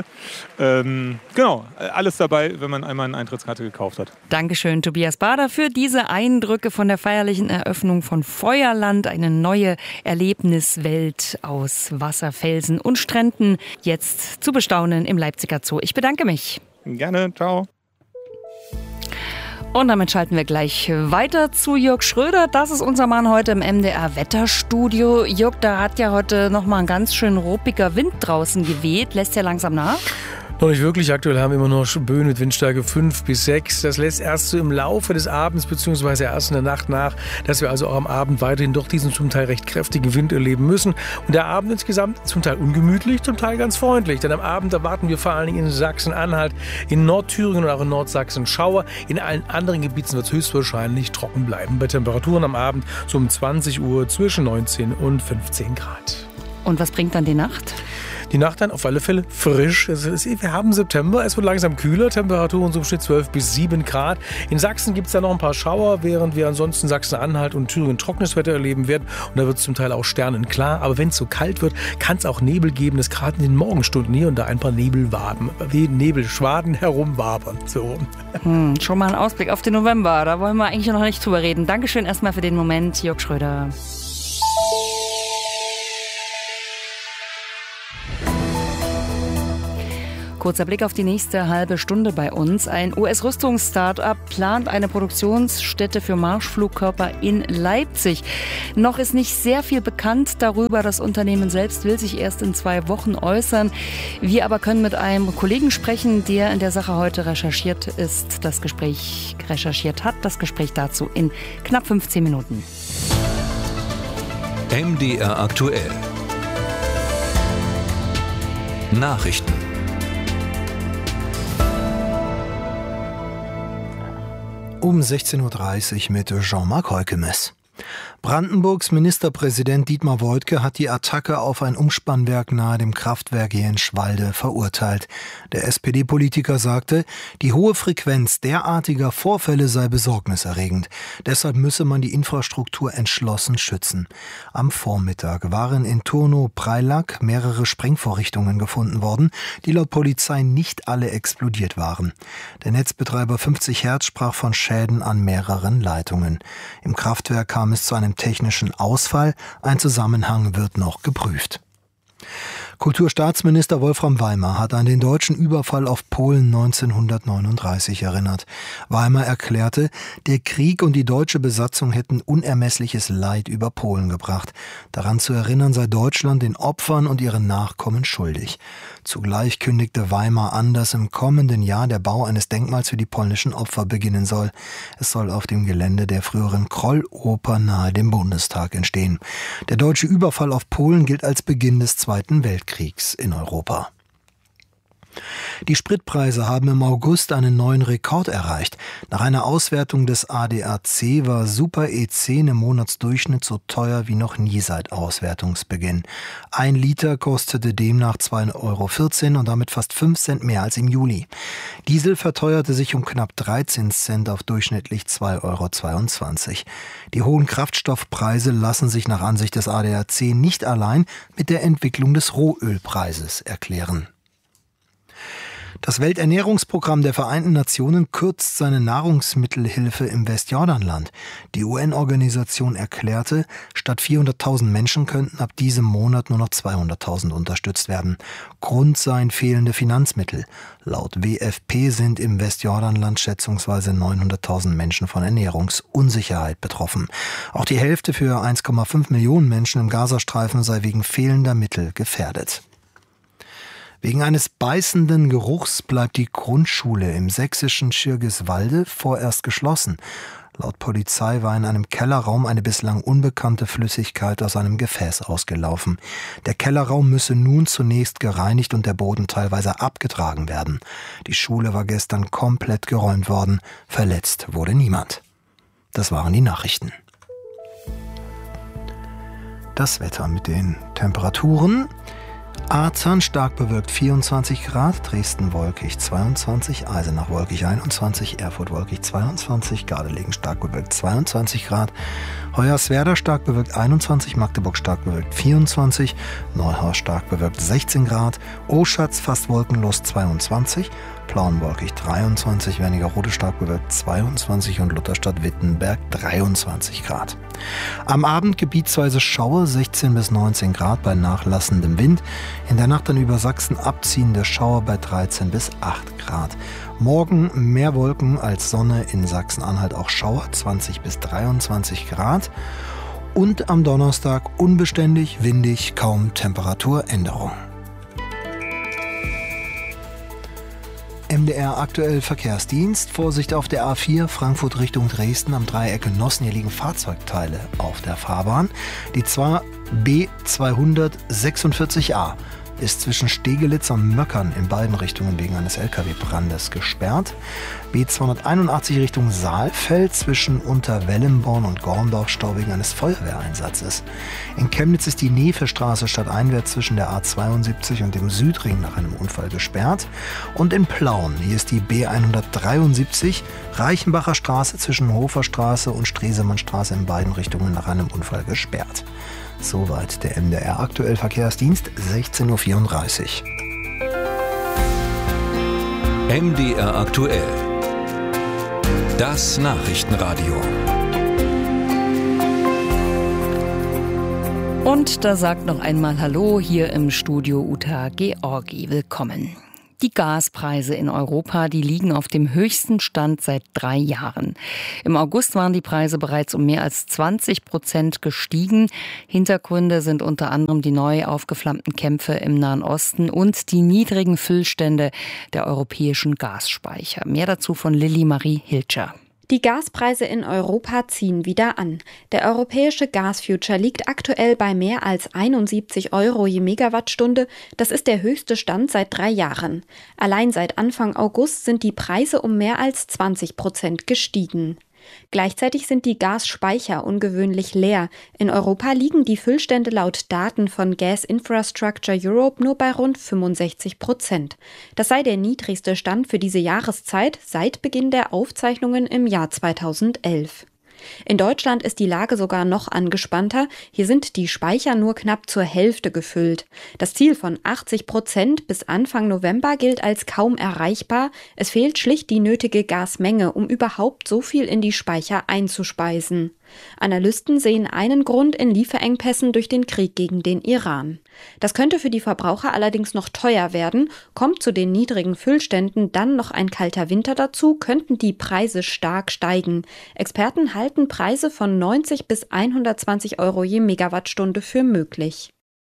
Ähm, genau, alles dabei, wenn man einmal eine Eintrittskarte gekauft hat. Dankeschön, Tobias Bader, für diese Eindrücke von der feierlichen Eröffnung von Feuerland. Eine neue Erlebniswelt aus Wasser, Felsen und Stränden. Jetzt zu bestaunen im Leipziger Zoo. Ich bedanke mich. Gerne, ciao. Und damit schalten wir gleich weiter zu Jörg Schröder. Das ist unser Mann heute im M D R-Wetterstudio. Jörg, da hat ja heute nochmal ein ganz schön ruppiger Wind draußen geweht. Lässt ja langsam nach. Noch nicht wirklich. Aktuell haben wir immer noch Böen mit Windstärke fünf bis sechs. Das lässt erst so im Laufe des Abends bzw. erst in der Nacht nach, dass wir also auch am Abend weiterhin doch diesen zum Teil recht kräftigen Wind erleben müssen. Und der Abend insgesamt zum Teil ungemütlich, zum Teil ganz freundlich. Denn am Abend erwarten wir vor allen Dingen in Sachsen-Anhalt, in Nordthüringen und auch in Nordsachsen Schauer. In allen anderen Gebieten wird es höchstwahrscheinlich trocken bleiben. Bei Temperaturen am Abend so um zwanzig Uhr zwischen neunzehn und fünfzehn Grad. Und was bringt dann die Nacht? Die Nacht dann auf alle Fälle frisch. Wir haben September, es wird langsam kühler, Temperaturen so im Schnitt zwölf bis sieben Grad. In Sachsen gibt es da noch ein paar Schauer, während wir ansonsten Sachsen-Anhalt und Thüringen trockenes Wetter erleben werden. Und da wird es zum Teil auch sternenklar. Aber wenn es so kalt wird, kann es auch Nebel geben, dass gerade in den Morgenstunden hier und da ein paar Nebelwaben, wie Nebelschwaden herumwabern. So. Hm, schon mal ein Ausblick auf den November, da wollen wir eigentlich noch nicht drüber reden. Dankeschön erstmal für den Moment, Jörg Schröder. Kurzer Blick auf die nächste halbe Stunde bei uns. Ein U S-Rüstungs-Startup plant eine Produktionsstätte für Marschflugkörper in Leipzig. Noch ist nicht sehr viel bekannt darüber. Das Unternehmen selbst will sich erst in zwei Wochen äußern. Wir aber können mit einem Kollegen sprechen, der in der Sache heute recherchiert ist, das Gespräch recherchiert hat. Das Gespräch dazu in knapp fünfzehn Minuten. M D R aktuell. Nachrichten. Um sechzehn Uhr dreißig mit Jean-Marc Heukemes. Brandenburgs Ministerpräsident Dietmar Woidke hat die Attacke auf ein Umspannwerk nahe dem Kraftwerk Jenschwalde verurteilt. Der S P D-Politiker sagte, die hohe Frequenz derartiger Vorfälle sei besorgniserregend. Deshalb müsse man die Infrastruktur entschlossen schützen. Am Vormittag waren in Turnow-Preilack mehrere Sprengvorrichtungen gefunden worden, die laut Polizei nicht alle explodiert waren. Der Netzbetreiber fünfzig Hertz sprach von Schäden an mehreren Leitungen. Im Kraftwerk kam es zu einem technischen Ausfall. Ein Zusammenhang wird noch geprüft. Kulturstaatsminister Wolfram Weimer hat an den deutschen Überfall auf Polen neunzehnhundertneununddreißig erinnert. Weimer erklärte, der Krieg und die deutsche Besatzung hätten unermessliches Leid über Polen gebracht. Daran zu erinnern sei Deutschland den Opfern und ihren Nachkommen schuldig. Zugleich kündigte Weimer an, dass im kommenden Jahr der Bau eines Denkmals für die polnischen Opfer beginnen soll. Es soll auf dem Gelände der früheren Kroll-Oper nahe dem Bundestag entstehen. Der deutsche Überfall auf Polen gilt als Beginn des Zweiten Weltkriegs in Europa. Die Spritpreise haben im August einen neuen Rekord erreicht. Nach einer Auswertung des A D A C war Super E zehn im Monatsdurchschnitt so teuer wie noch nie seit Auswertungsbeginn. Ein Liter kostete demnach zwei Euro vierzehn und damit fast fünf Cent mehr als im Juli. Diesel verteuerte sich um knapp dreizehn Cent auf durchschnittlich zwei Euro zweiundzwanzig. Die hohen Kraftstoffpreise lassen sich nach Ansicht des A D A C nicht allein mit der Entwicklung des Rohölpreises erklären. Das Welternährungsprogramm der Vereinten Nationen kürzt seine Nahrungsmittelhilfe im Westjordanland. Die U N-Organisation erklärte, statt vierhunderttausend Menschen könnten ab diesem Monat nur noch zweihunderttausend unterstützt werden. Grund seien fehlende Finanzmittel. Laut W F P sind im Westjordanland schätzungsweise neunhunderttausend Menschen von Ernährungsunsicherheit betroffen. Auch die Hälfte für eins Komma fünf Millionen Menschen im Gazastreifen sei wegen fehlender Mittel gefährdet. Wegen eines beißenden Geruchs bleibt die Grundschule im sächsischen Schirgiswalde vorerst geschlossen. Laut Polizei war in einem Kellerraum eine bislang unbekannte Flüssigkeit aus einem Gefäß ausgelaufen. Der Kellerraum müsse nun zunächst gereinigt und der Boden teilweise abgetragen werden. Die Schule war gestern komplett geräumt worden. Verletzt wurde niemand. Das waren die Nachrichten. Das Wetter mit den Temperaturen. Arzern stark bewölkt vierundzwanzig Grad, Dresden wolkig zweiundzwanzig, Eisenach wolkig einundzwanzig, Erfurt wolkig zweiundzwanzig, Gardelegen stark bewölkt zweiundzwanzig Grad, Hoyerswerda stark bewölkt einundzwanzig, Magdeburg stark bewölkt vierundzwanzig, Neuhaus stark bewölkt sechzehn Grad, Oschatz fast wolkenlos zweiundzwanzig, Plauen wolkig dreiundzwanzig, Wernigerode stark bewölkt zweiundzwanzig und Lutherstadt-Wittenberg dreiundzwanzig Grad. Am Abend gebietsweise Schauer sechzehn bis neunzehn Grad bei nachlassendem Wind. In der Nacht dann über Sachsen abziehende Schauer bei dreizehn bis acht Grad. Morgen mehr Wolken als Sonne, in Sachsen-Anhalt auch Schauer zwanzig bis dreiundzwanzig Grad. Und am Donnerstag unbeständig, windig, kaum Temperaturänderung. M D R aktuell Verkehrsdienst. Vorsicht auf der A vier Frankfurt Richtung Dresden am Dreieck Genossen. Hier liegen Fahrzeugteile auf der Fahrbahn. Die zwar B zweihundertsechsundvierzig a ist zwischen Stegelitz und Möckern in beiden Richtungen wegen eines L K W-Brandes gesperrt. B zweihunderteinundachtzig Richtung Saalfeld zwischen Unterwellenborn und Gorndorf Stau wegen eines Feuerwehreinsatzes. In Chemnitz ist die Nevestraße stadteinwärts zwischen der A zweiundsiebzig und dem Südring nach einem Unfall gesperrt. Und in Plauen, hier ist die B hundertdreiundsiebzig Reichenbacher Straße zwischen Hoferstraße und Stresemannstraße in beiden Richtungen nach einem Unfall gesperrt. Soweit der M D R aktuell Verkehrsdienst, sechzehn Uhr vierunddreißig. M D R aktuell. Das Nachrichtenradio. Und da sagt noch einmal Hallo hier im Studio Uta Georgi. Willkommen. Die Gaspreise in Europa, die liegen auf dem höchsten Stand seit drei Jahren. Im August waren die Preise bereits um mehr als zwanzig Prozent gestiegen. Hintergründe sind unter anderem die neu aufgeflammten Kämpfe im Nahen Osten und die niedrigen Füllstände der europäischen Gasspeicher. Mehr dazu von Lilly Marie Hilscher. Die Gaspreise in Europa ziehen wieder an. Der europäische Gasfuture liegt aktuell bei mehr als einundsiebzig Euro je Megawattstunde. Das ist der höchste Stand seit drei Jahren. Allein seit Anfang August sind die Preise um mehr als zwanzig Prozent gestiegen. Gleichzeitig sind die Gasspeicher ungewöhnlich leer. In Europa liegen die Füllstände laut Daten von Gas Infrastructure Europe nur bei rund fünfundsechzig Prozent. Das sei der niedrigste Stand für diese Jahreszeit seit Beginn der Aufzeichnungen im Jahr zweitausendelf. In Deutschland ist die Lage sogar noch angespannter. Hier sind die Speicher nur knapp zur Hälfte gefüllt. Das Ziel von achtzig Prozent bis Anfang November gilt als kaum erreichbar. Es fehlt schlicht die nötige Gasmenge, um überhaupt so viel in die Speicher einzuspeisen. Analysten sehen einen Grund in Lieferengpässen durch den Krieg gegen den Iran. Das könnte für die Verbraucher allerdings noch teuer werden. Kommt zu den niedrigen Füllständen dann noch ein kalter Winter dazu, könnten die Preise stark steigen. Experten halten Preise von neunzig bis hundertzwanzig Euro je Megawattstunde für möglich.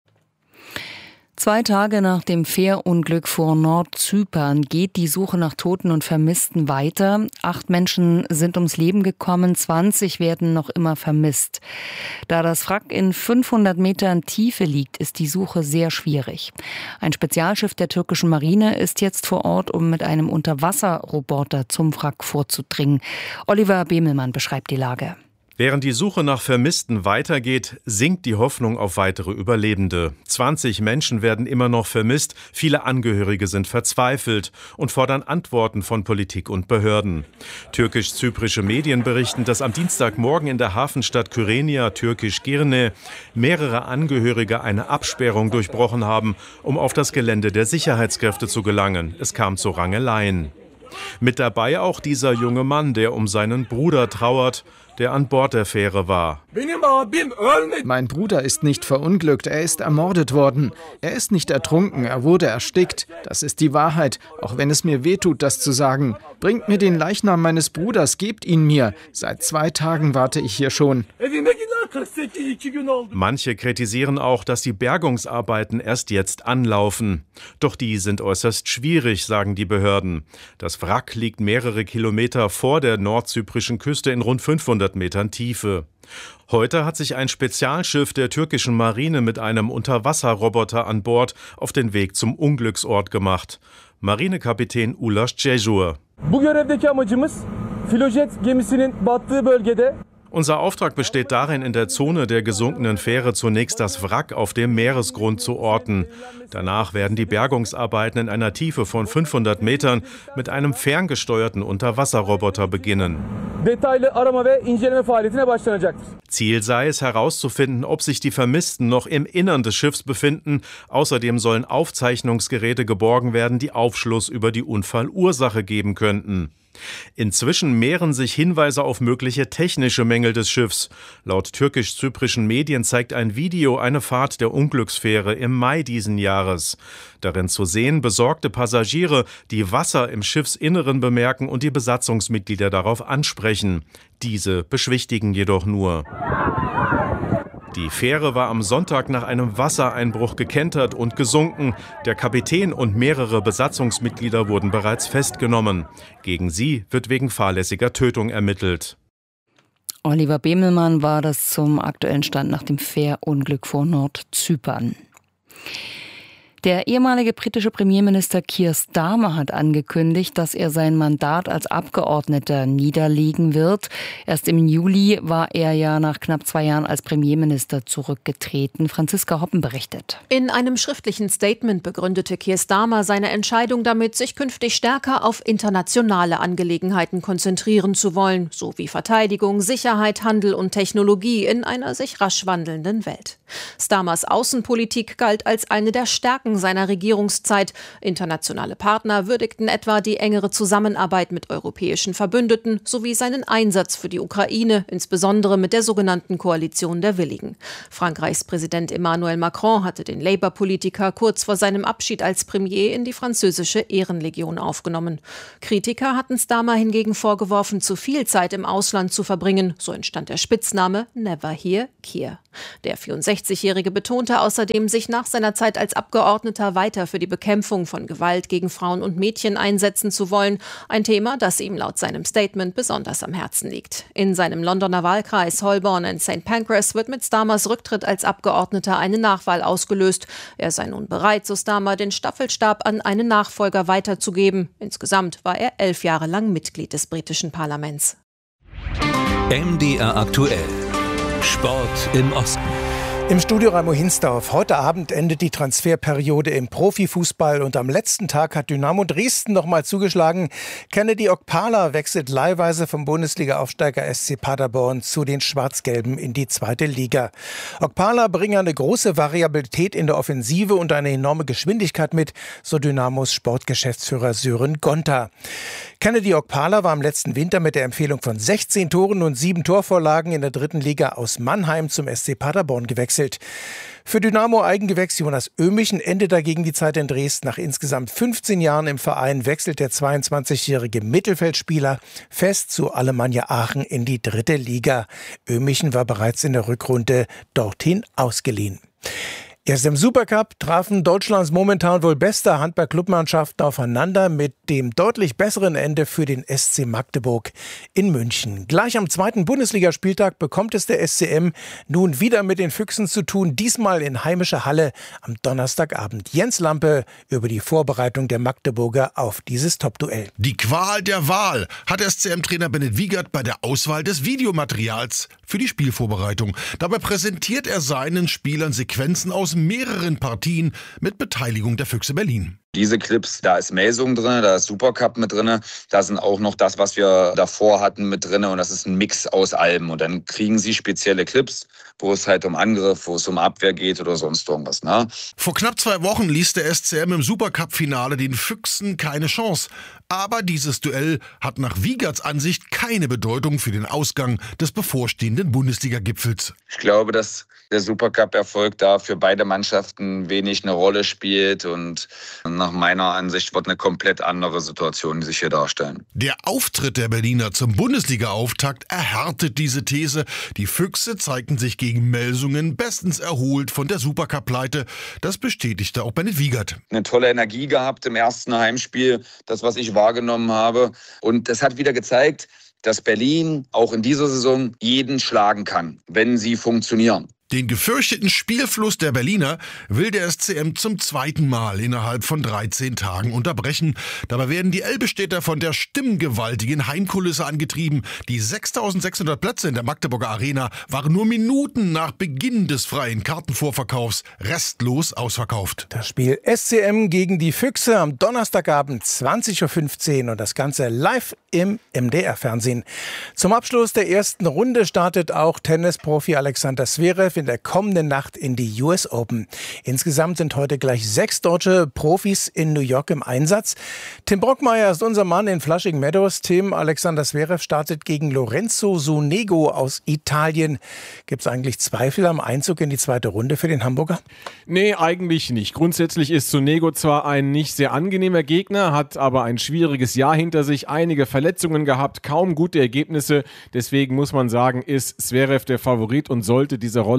Zwei Tage nach dem Fährunglück vor Nordzypern geht die Suche nach Toten und Vermissten weiter. Acht Menschen sind ums Leben gekommen, zwanzig werden noch immer vermisst. Da das Wrack in fünfhundert Metern Tiefe liegt, ist die Suche sehr schwierig. Ein Spezialschiff der türkischen Marine ist jetzt vor Ort, um mit einem Unterwasserroboter zum Wrack vorzudringen. Oliver Bemelmann beschreibt die Lage. Während die Suche nach Vermissten weitergeht, sinkt die Hoffnung auf weitere Überlebende. zwanzig Menschen werden immer noch vermisst, viele Angehörige sind verzweifelt und fordern Antworten von Politik und Behörden. Türkisch-zyprische Medien berichten, dass am Dienstagmorgen in der Hafenstadt Kyrenia, türkisch Girne, mehrere Angehörige eine Absperrung durchbrochen haben, um auf das Gelände der Sicherheitskräfte zu gelangen. Es kam zu Rangeleien. Mit dabei auch dieser junge Mann, der um seinen Bruder trauert, der an Bord der Fähre war. Mein Bruder ist nicht verunglückt, er ist ermordet worden. Er ist nicht ertrunken, er wurde erstickt. Das ist die Wahrheit, auch wenn es mir wehtut, das zu sagen. Bringt mir den Leichnam meines Bruders, gebt ihn mir. Seit zwei Tagen warte ich hier schon. Manche kritisieren auch, dass die Bergungsarbeiten erst jetzt anlaufen. Doch die sind äußerst schwierig, sagen die Behörden. Das Wrack liegt mehrere Kilometer vor der nordzyprischen Küste in rund fünfhundert Metern Tiefe. Heute hat sich ein Spezialschiff der türkischen Marine mit einem Unterwasserroboter an Bord auf den Weg zum Unglücksort gemacht. Marinekapitän Ulaş Cejur. Unser Auftrag besteht darin, in der Zone der gesunkenen Fähre zunächst das Wrack auf dem Meeresgrund zu orten. Danach werden die Bergungsarbeiten in einer Tiefe von fünfhundert Metern mit einem ferngesteuerten Unterwasserroboter beginnen. Ziel sei es, herauszufinden, ob sich die Vermissten noch im Innern des Schiffs befinden. Außerdem sollen Aufzeichnungsgeräte geborgen werden, die Aufschluss über die Unfallursache geben könnten. Inzwischen mehren sich Hinweise auf mögliche technische Mängel des Schiffs. Laut türkisch-zyprischen Medien zeigt ein Video eine Fahrt der Unglücksfähre im Mai diesen Jahres. Darin zu sehen besorgte Passagiere, die Wasser im Schiffsinneren bemerken und die Besatzungsmitglieder darauf ansprechen. Diese beschwichtigen jedoch nur. Die Fähre war am Sonntag nach einem Wassereinbruch gekentert und gesunken. Der Kapitän und mehrere Besatzungsmitglieder wurden bereits festgenommen. Gegen sie wird wegen fahrlässiger Tötung ermittelt. Oliver Bemelmann war das zum aktuellen Stand nach dem Fährunglück vor Nordzypern. Der ehemalige britische Premierminister Keir Starmer hat angekündigt, dass er sein Mandat als Abgeordneter niederlegen wird. Erst im Juli war er ja nach knapp zwei Jahren als Premierminister zurückgetreten. Franziska Hoppen berichtet. In einem schriftlichen Statement begründete Keir Starmer seine Entscheidung damit, sich künftig stärker auf internationale Angelegenheiten konzentrieren zu wollen, sowie Verteidigung, Sicherheit, Handel und Technologie in einer sich rasch wandelnden Welt. Starmers Außenpolitik galt als eine der Stärken seiner Regierungszeit. Internationale Partner würdigten etwa die engere Zusammenarbeit mit europäischen Verbündeten sowie seinen Einsatz für die Ukraine, insbesondere mit der sogenannten Koalition der Willigen. Frankreichs Präsident Emmanuel Macron hatte den Labour-Politiker kurz vor seinem Abschied als Premier in die französische Ehrenlegion aufgenommen. Kritiker hatten Starmer hingegen vorgeworfen, zu viel Zeit im Ausland zu verbringen. So entstand der Spitzname Never Hear Keir. Der vierundsechzigjährige betonte außerdem, sich nach seiner Zeit als Abgeordneter weiter für die Bekämpfung von Gewalt gegen Frauen und Mädchen einsetzen zu wollen. Ein Thema, das ihm laut seinem Statement besonders am Herzen liegt. In seinem Londoner Wahlkreis Holborn und Sankt Pancras wird mit Starmers Rücktritt als Abgeordneter eine Nachwahl ausgelöst. Er sei nun bereit, so Starmer, den Staffelstab an einen Nachfolger weiterzugeben. Insgesamt war er elf Jahre lang Mitglied des britischen Parlaments. M D R aktuell. Sport im Osten. Im Studio Raimo Hinsdorf. Heute Abend endet die Transferperiode im Profifußball und am letzten Tag hat Dynamo Dresden nochmal zugeschlagen. Kennedy Okpala wechselt leihweise vom Bundesliga-Aufsteiger S C Paderborn zu den Schwarz-Gelben in die zweite Liga. Okpala bringt eine große Variabilität in der Offensive und eine enorme Geschwindigkeit mit, so Dynamos Sportgeschäftsführer Sören Gonta. Kennedy Okpala war im letzten Winter mit der Empfehlung von sechzehn Toren und sieben Torvorlagen in der dritten Liga aus Mannheim zum S C Paderborn gewechselt. Für Dynamo-Eigengewächs Jonas Ömichen endet dagegen die Zeit in Dresden. Nach insgesamt fünfzehn Jahren im Verein wechselt der zweiundzwanzigjährige Mittelfeldspieler fest zu Alemannia Aachen in die dritte Liga. Ömichen war bereits in der Rückrunde dorthin ausgeliehen. Erst im Supercup trafen Deutschlands momentan wohl beste Handball-Clubmannschaften aufeinander mit dem deutlich besseren Ende für den S C Magdeburg in München. Gleich am zweiten Bundesligaspieltag bekommt es der S C M nun wieder mit den Füchsen zu tun, diesmal in heimischer Halle am Donnerstagabend. Jens Lampe über die Vorbereitung der Magdeburger auf dieses Topduell. Die Qual der Wahl hat S C M-Trainer Bennett Wiegert bei der Auswahl des Videomaterials für die Spielvorbereitung. Dabei präsentiert er seinen Spielern Sequenzen aus mehreren Partien mit Beteiligung der Füchse Berlin. Diese Clips, da ist Melsung drin, da ist Supercup mit drin, da sind auch noch das, was wir davor hatten, mit drin und das ist ein Mix aus allem. Und dann kriegen sie spezielle Clips, wo es halt um Angriff, wo es um Abwehr geht oder sonst irgendwas. Ne? Vor knapp zwei Wochen ließ der S C M im Supercup-Finale den Füchsen keine Chance. Aber dieses Duell hat nach Wiegerts Ansicht keine Bedeutung für den Ausgang des bevorstehenden Bundesliga-Gipfels. Ich glaube, dass der Supercup-Erfolg da für beide Mannschaften wenig eine Rolle spielt und nach meiner Ansicht wird eine komplett andere Situation sich hier darstellen. Der Auftritt der Berliner zum Bundesliga-Auftakt erhärtet diese These. Die Füchse zeigten sich gegen Melsungen bestens erholt von der Supercup-Pleite. Das bestätigte auch Bennett Wiegert. Eine tolle Energie gehabt im ersten Heimspiel, das, was ich wahrgenommen habe. Und das hat wieder gezeigt, dass Berlin auch in dieser Saison jeden schlagen kann, wenn sie funktionieren. Den gefürchteten Spielfluss der Berliner will der S C M zum zweiten Mal innerhalb von dreizehn Tagen unterbrechen. Dabei werden die Elbestädter von der stimmgewaltigen Heimkulisse angetrieben. Die sechstausendsechshundert Plätze in der Magdeburger Arena waren nur Minuten nach Beginn des freien Kartenvorverkaufs restlos ausverkauft. Das Spiel S C M gegen die Füchse am Donnerstagabend zwanzig Uhr fünfzehn und das Ganze live im M D R-Fernsehen. Zum Abschluss der ersten Runde startet auch Tennisprofi Alexander Zverev in der kommenden Nacht in die U S Open. Insgesamt sind heute gleich sechs deutsche Profis in New York im Einsatz. Tim Brockmeier ist unser Mann in Flushing Meadows. Tim, Alexander Zverev startet gegen Lorenzo Sonego aus Italien. Gibt es eigentlich Zweifel am Einzug in die zweite Runde für den Hamburger? Nee, eigentlich nicht. Grundsätzlich ist Sonego zwar ein nicht sehr angenehmer Gegner, hat aber ein schwieriges Jahr hinter sich, einige Verletzungen gehabt, kaum gute Ergebnisse. Deswegen muss man sagen, ist Zverev der Favorit und sollte diese Rolle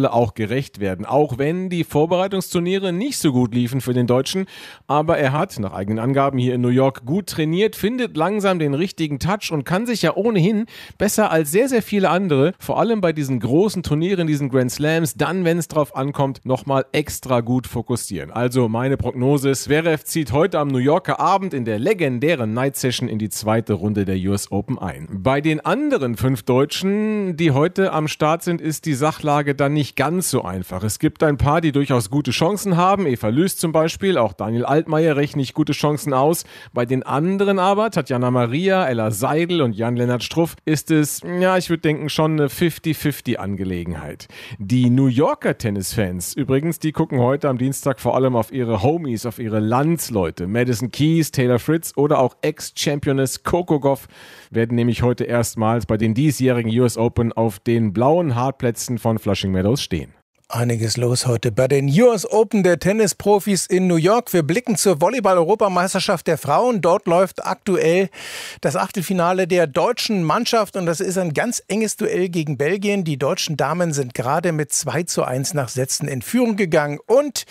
Rolle auch gerecht werden. Auch wenn die Vorbereitungsturniere nicht so gut liefen für den Deutschen. Aber er hat, nach eigenen Angaben hier in New York, gut trainiert, findet langsam den richtigen Touch und kann sich ja ohnehin besser als sehr, sehr viele andere, vor allem bei diesen großen Turnieren, diesen Grand Slams, dann, wenn es drauf ankommt, nochmal extra gut fokussieren. Also meine Prognose, Zverev zieht heute am New Yorker Abend in der legendären Night Session in die zweite Runde der U S Open ein. Bei den anderen fünf Deutschen, die heute am Start sind, ist die Sachlage dann nicht ganz so einfach. Es gibt ein paar, die durchaus gute Chancen haben. Eva Lüß zum Beispiel, auch Daniel Altmaier rechnen nicht gute Chancen aus. Bei den anderen aber, Tatjana Maria, Ella Seidel und Jan-Lennart Struff, ist es, ja, ich würde denken, schon eine fünfzig fünfzig Angelegenheit. Die New Yorker Tennisfans übrigens, die gucken heute am Dienstag vor allem auf ihre Homies, auf ihre Landsleute. Madison Keys, Taylor Fritz oder auch Ex-Championess Coco Gauff werden nämlich heute erstmals bei den diesjährigen U S Open auf den blauen Hartplätzen von Flushing Meadows stehen. Einiges los heute bei den U S Open der Tennisprofis in New York. Wir blicken zur Volleyball-Europameisterschaft der Frauen. Dort läuft aktuell das Achtelfinale der deutschen Mannschaft und das ist ein ganz enges Duell gegen Belgien. Die deutschen Damen sind gerade mit zwei zu eins nach Sätzen in Führung gegangen und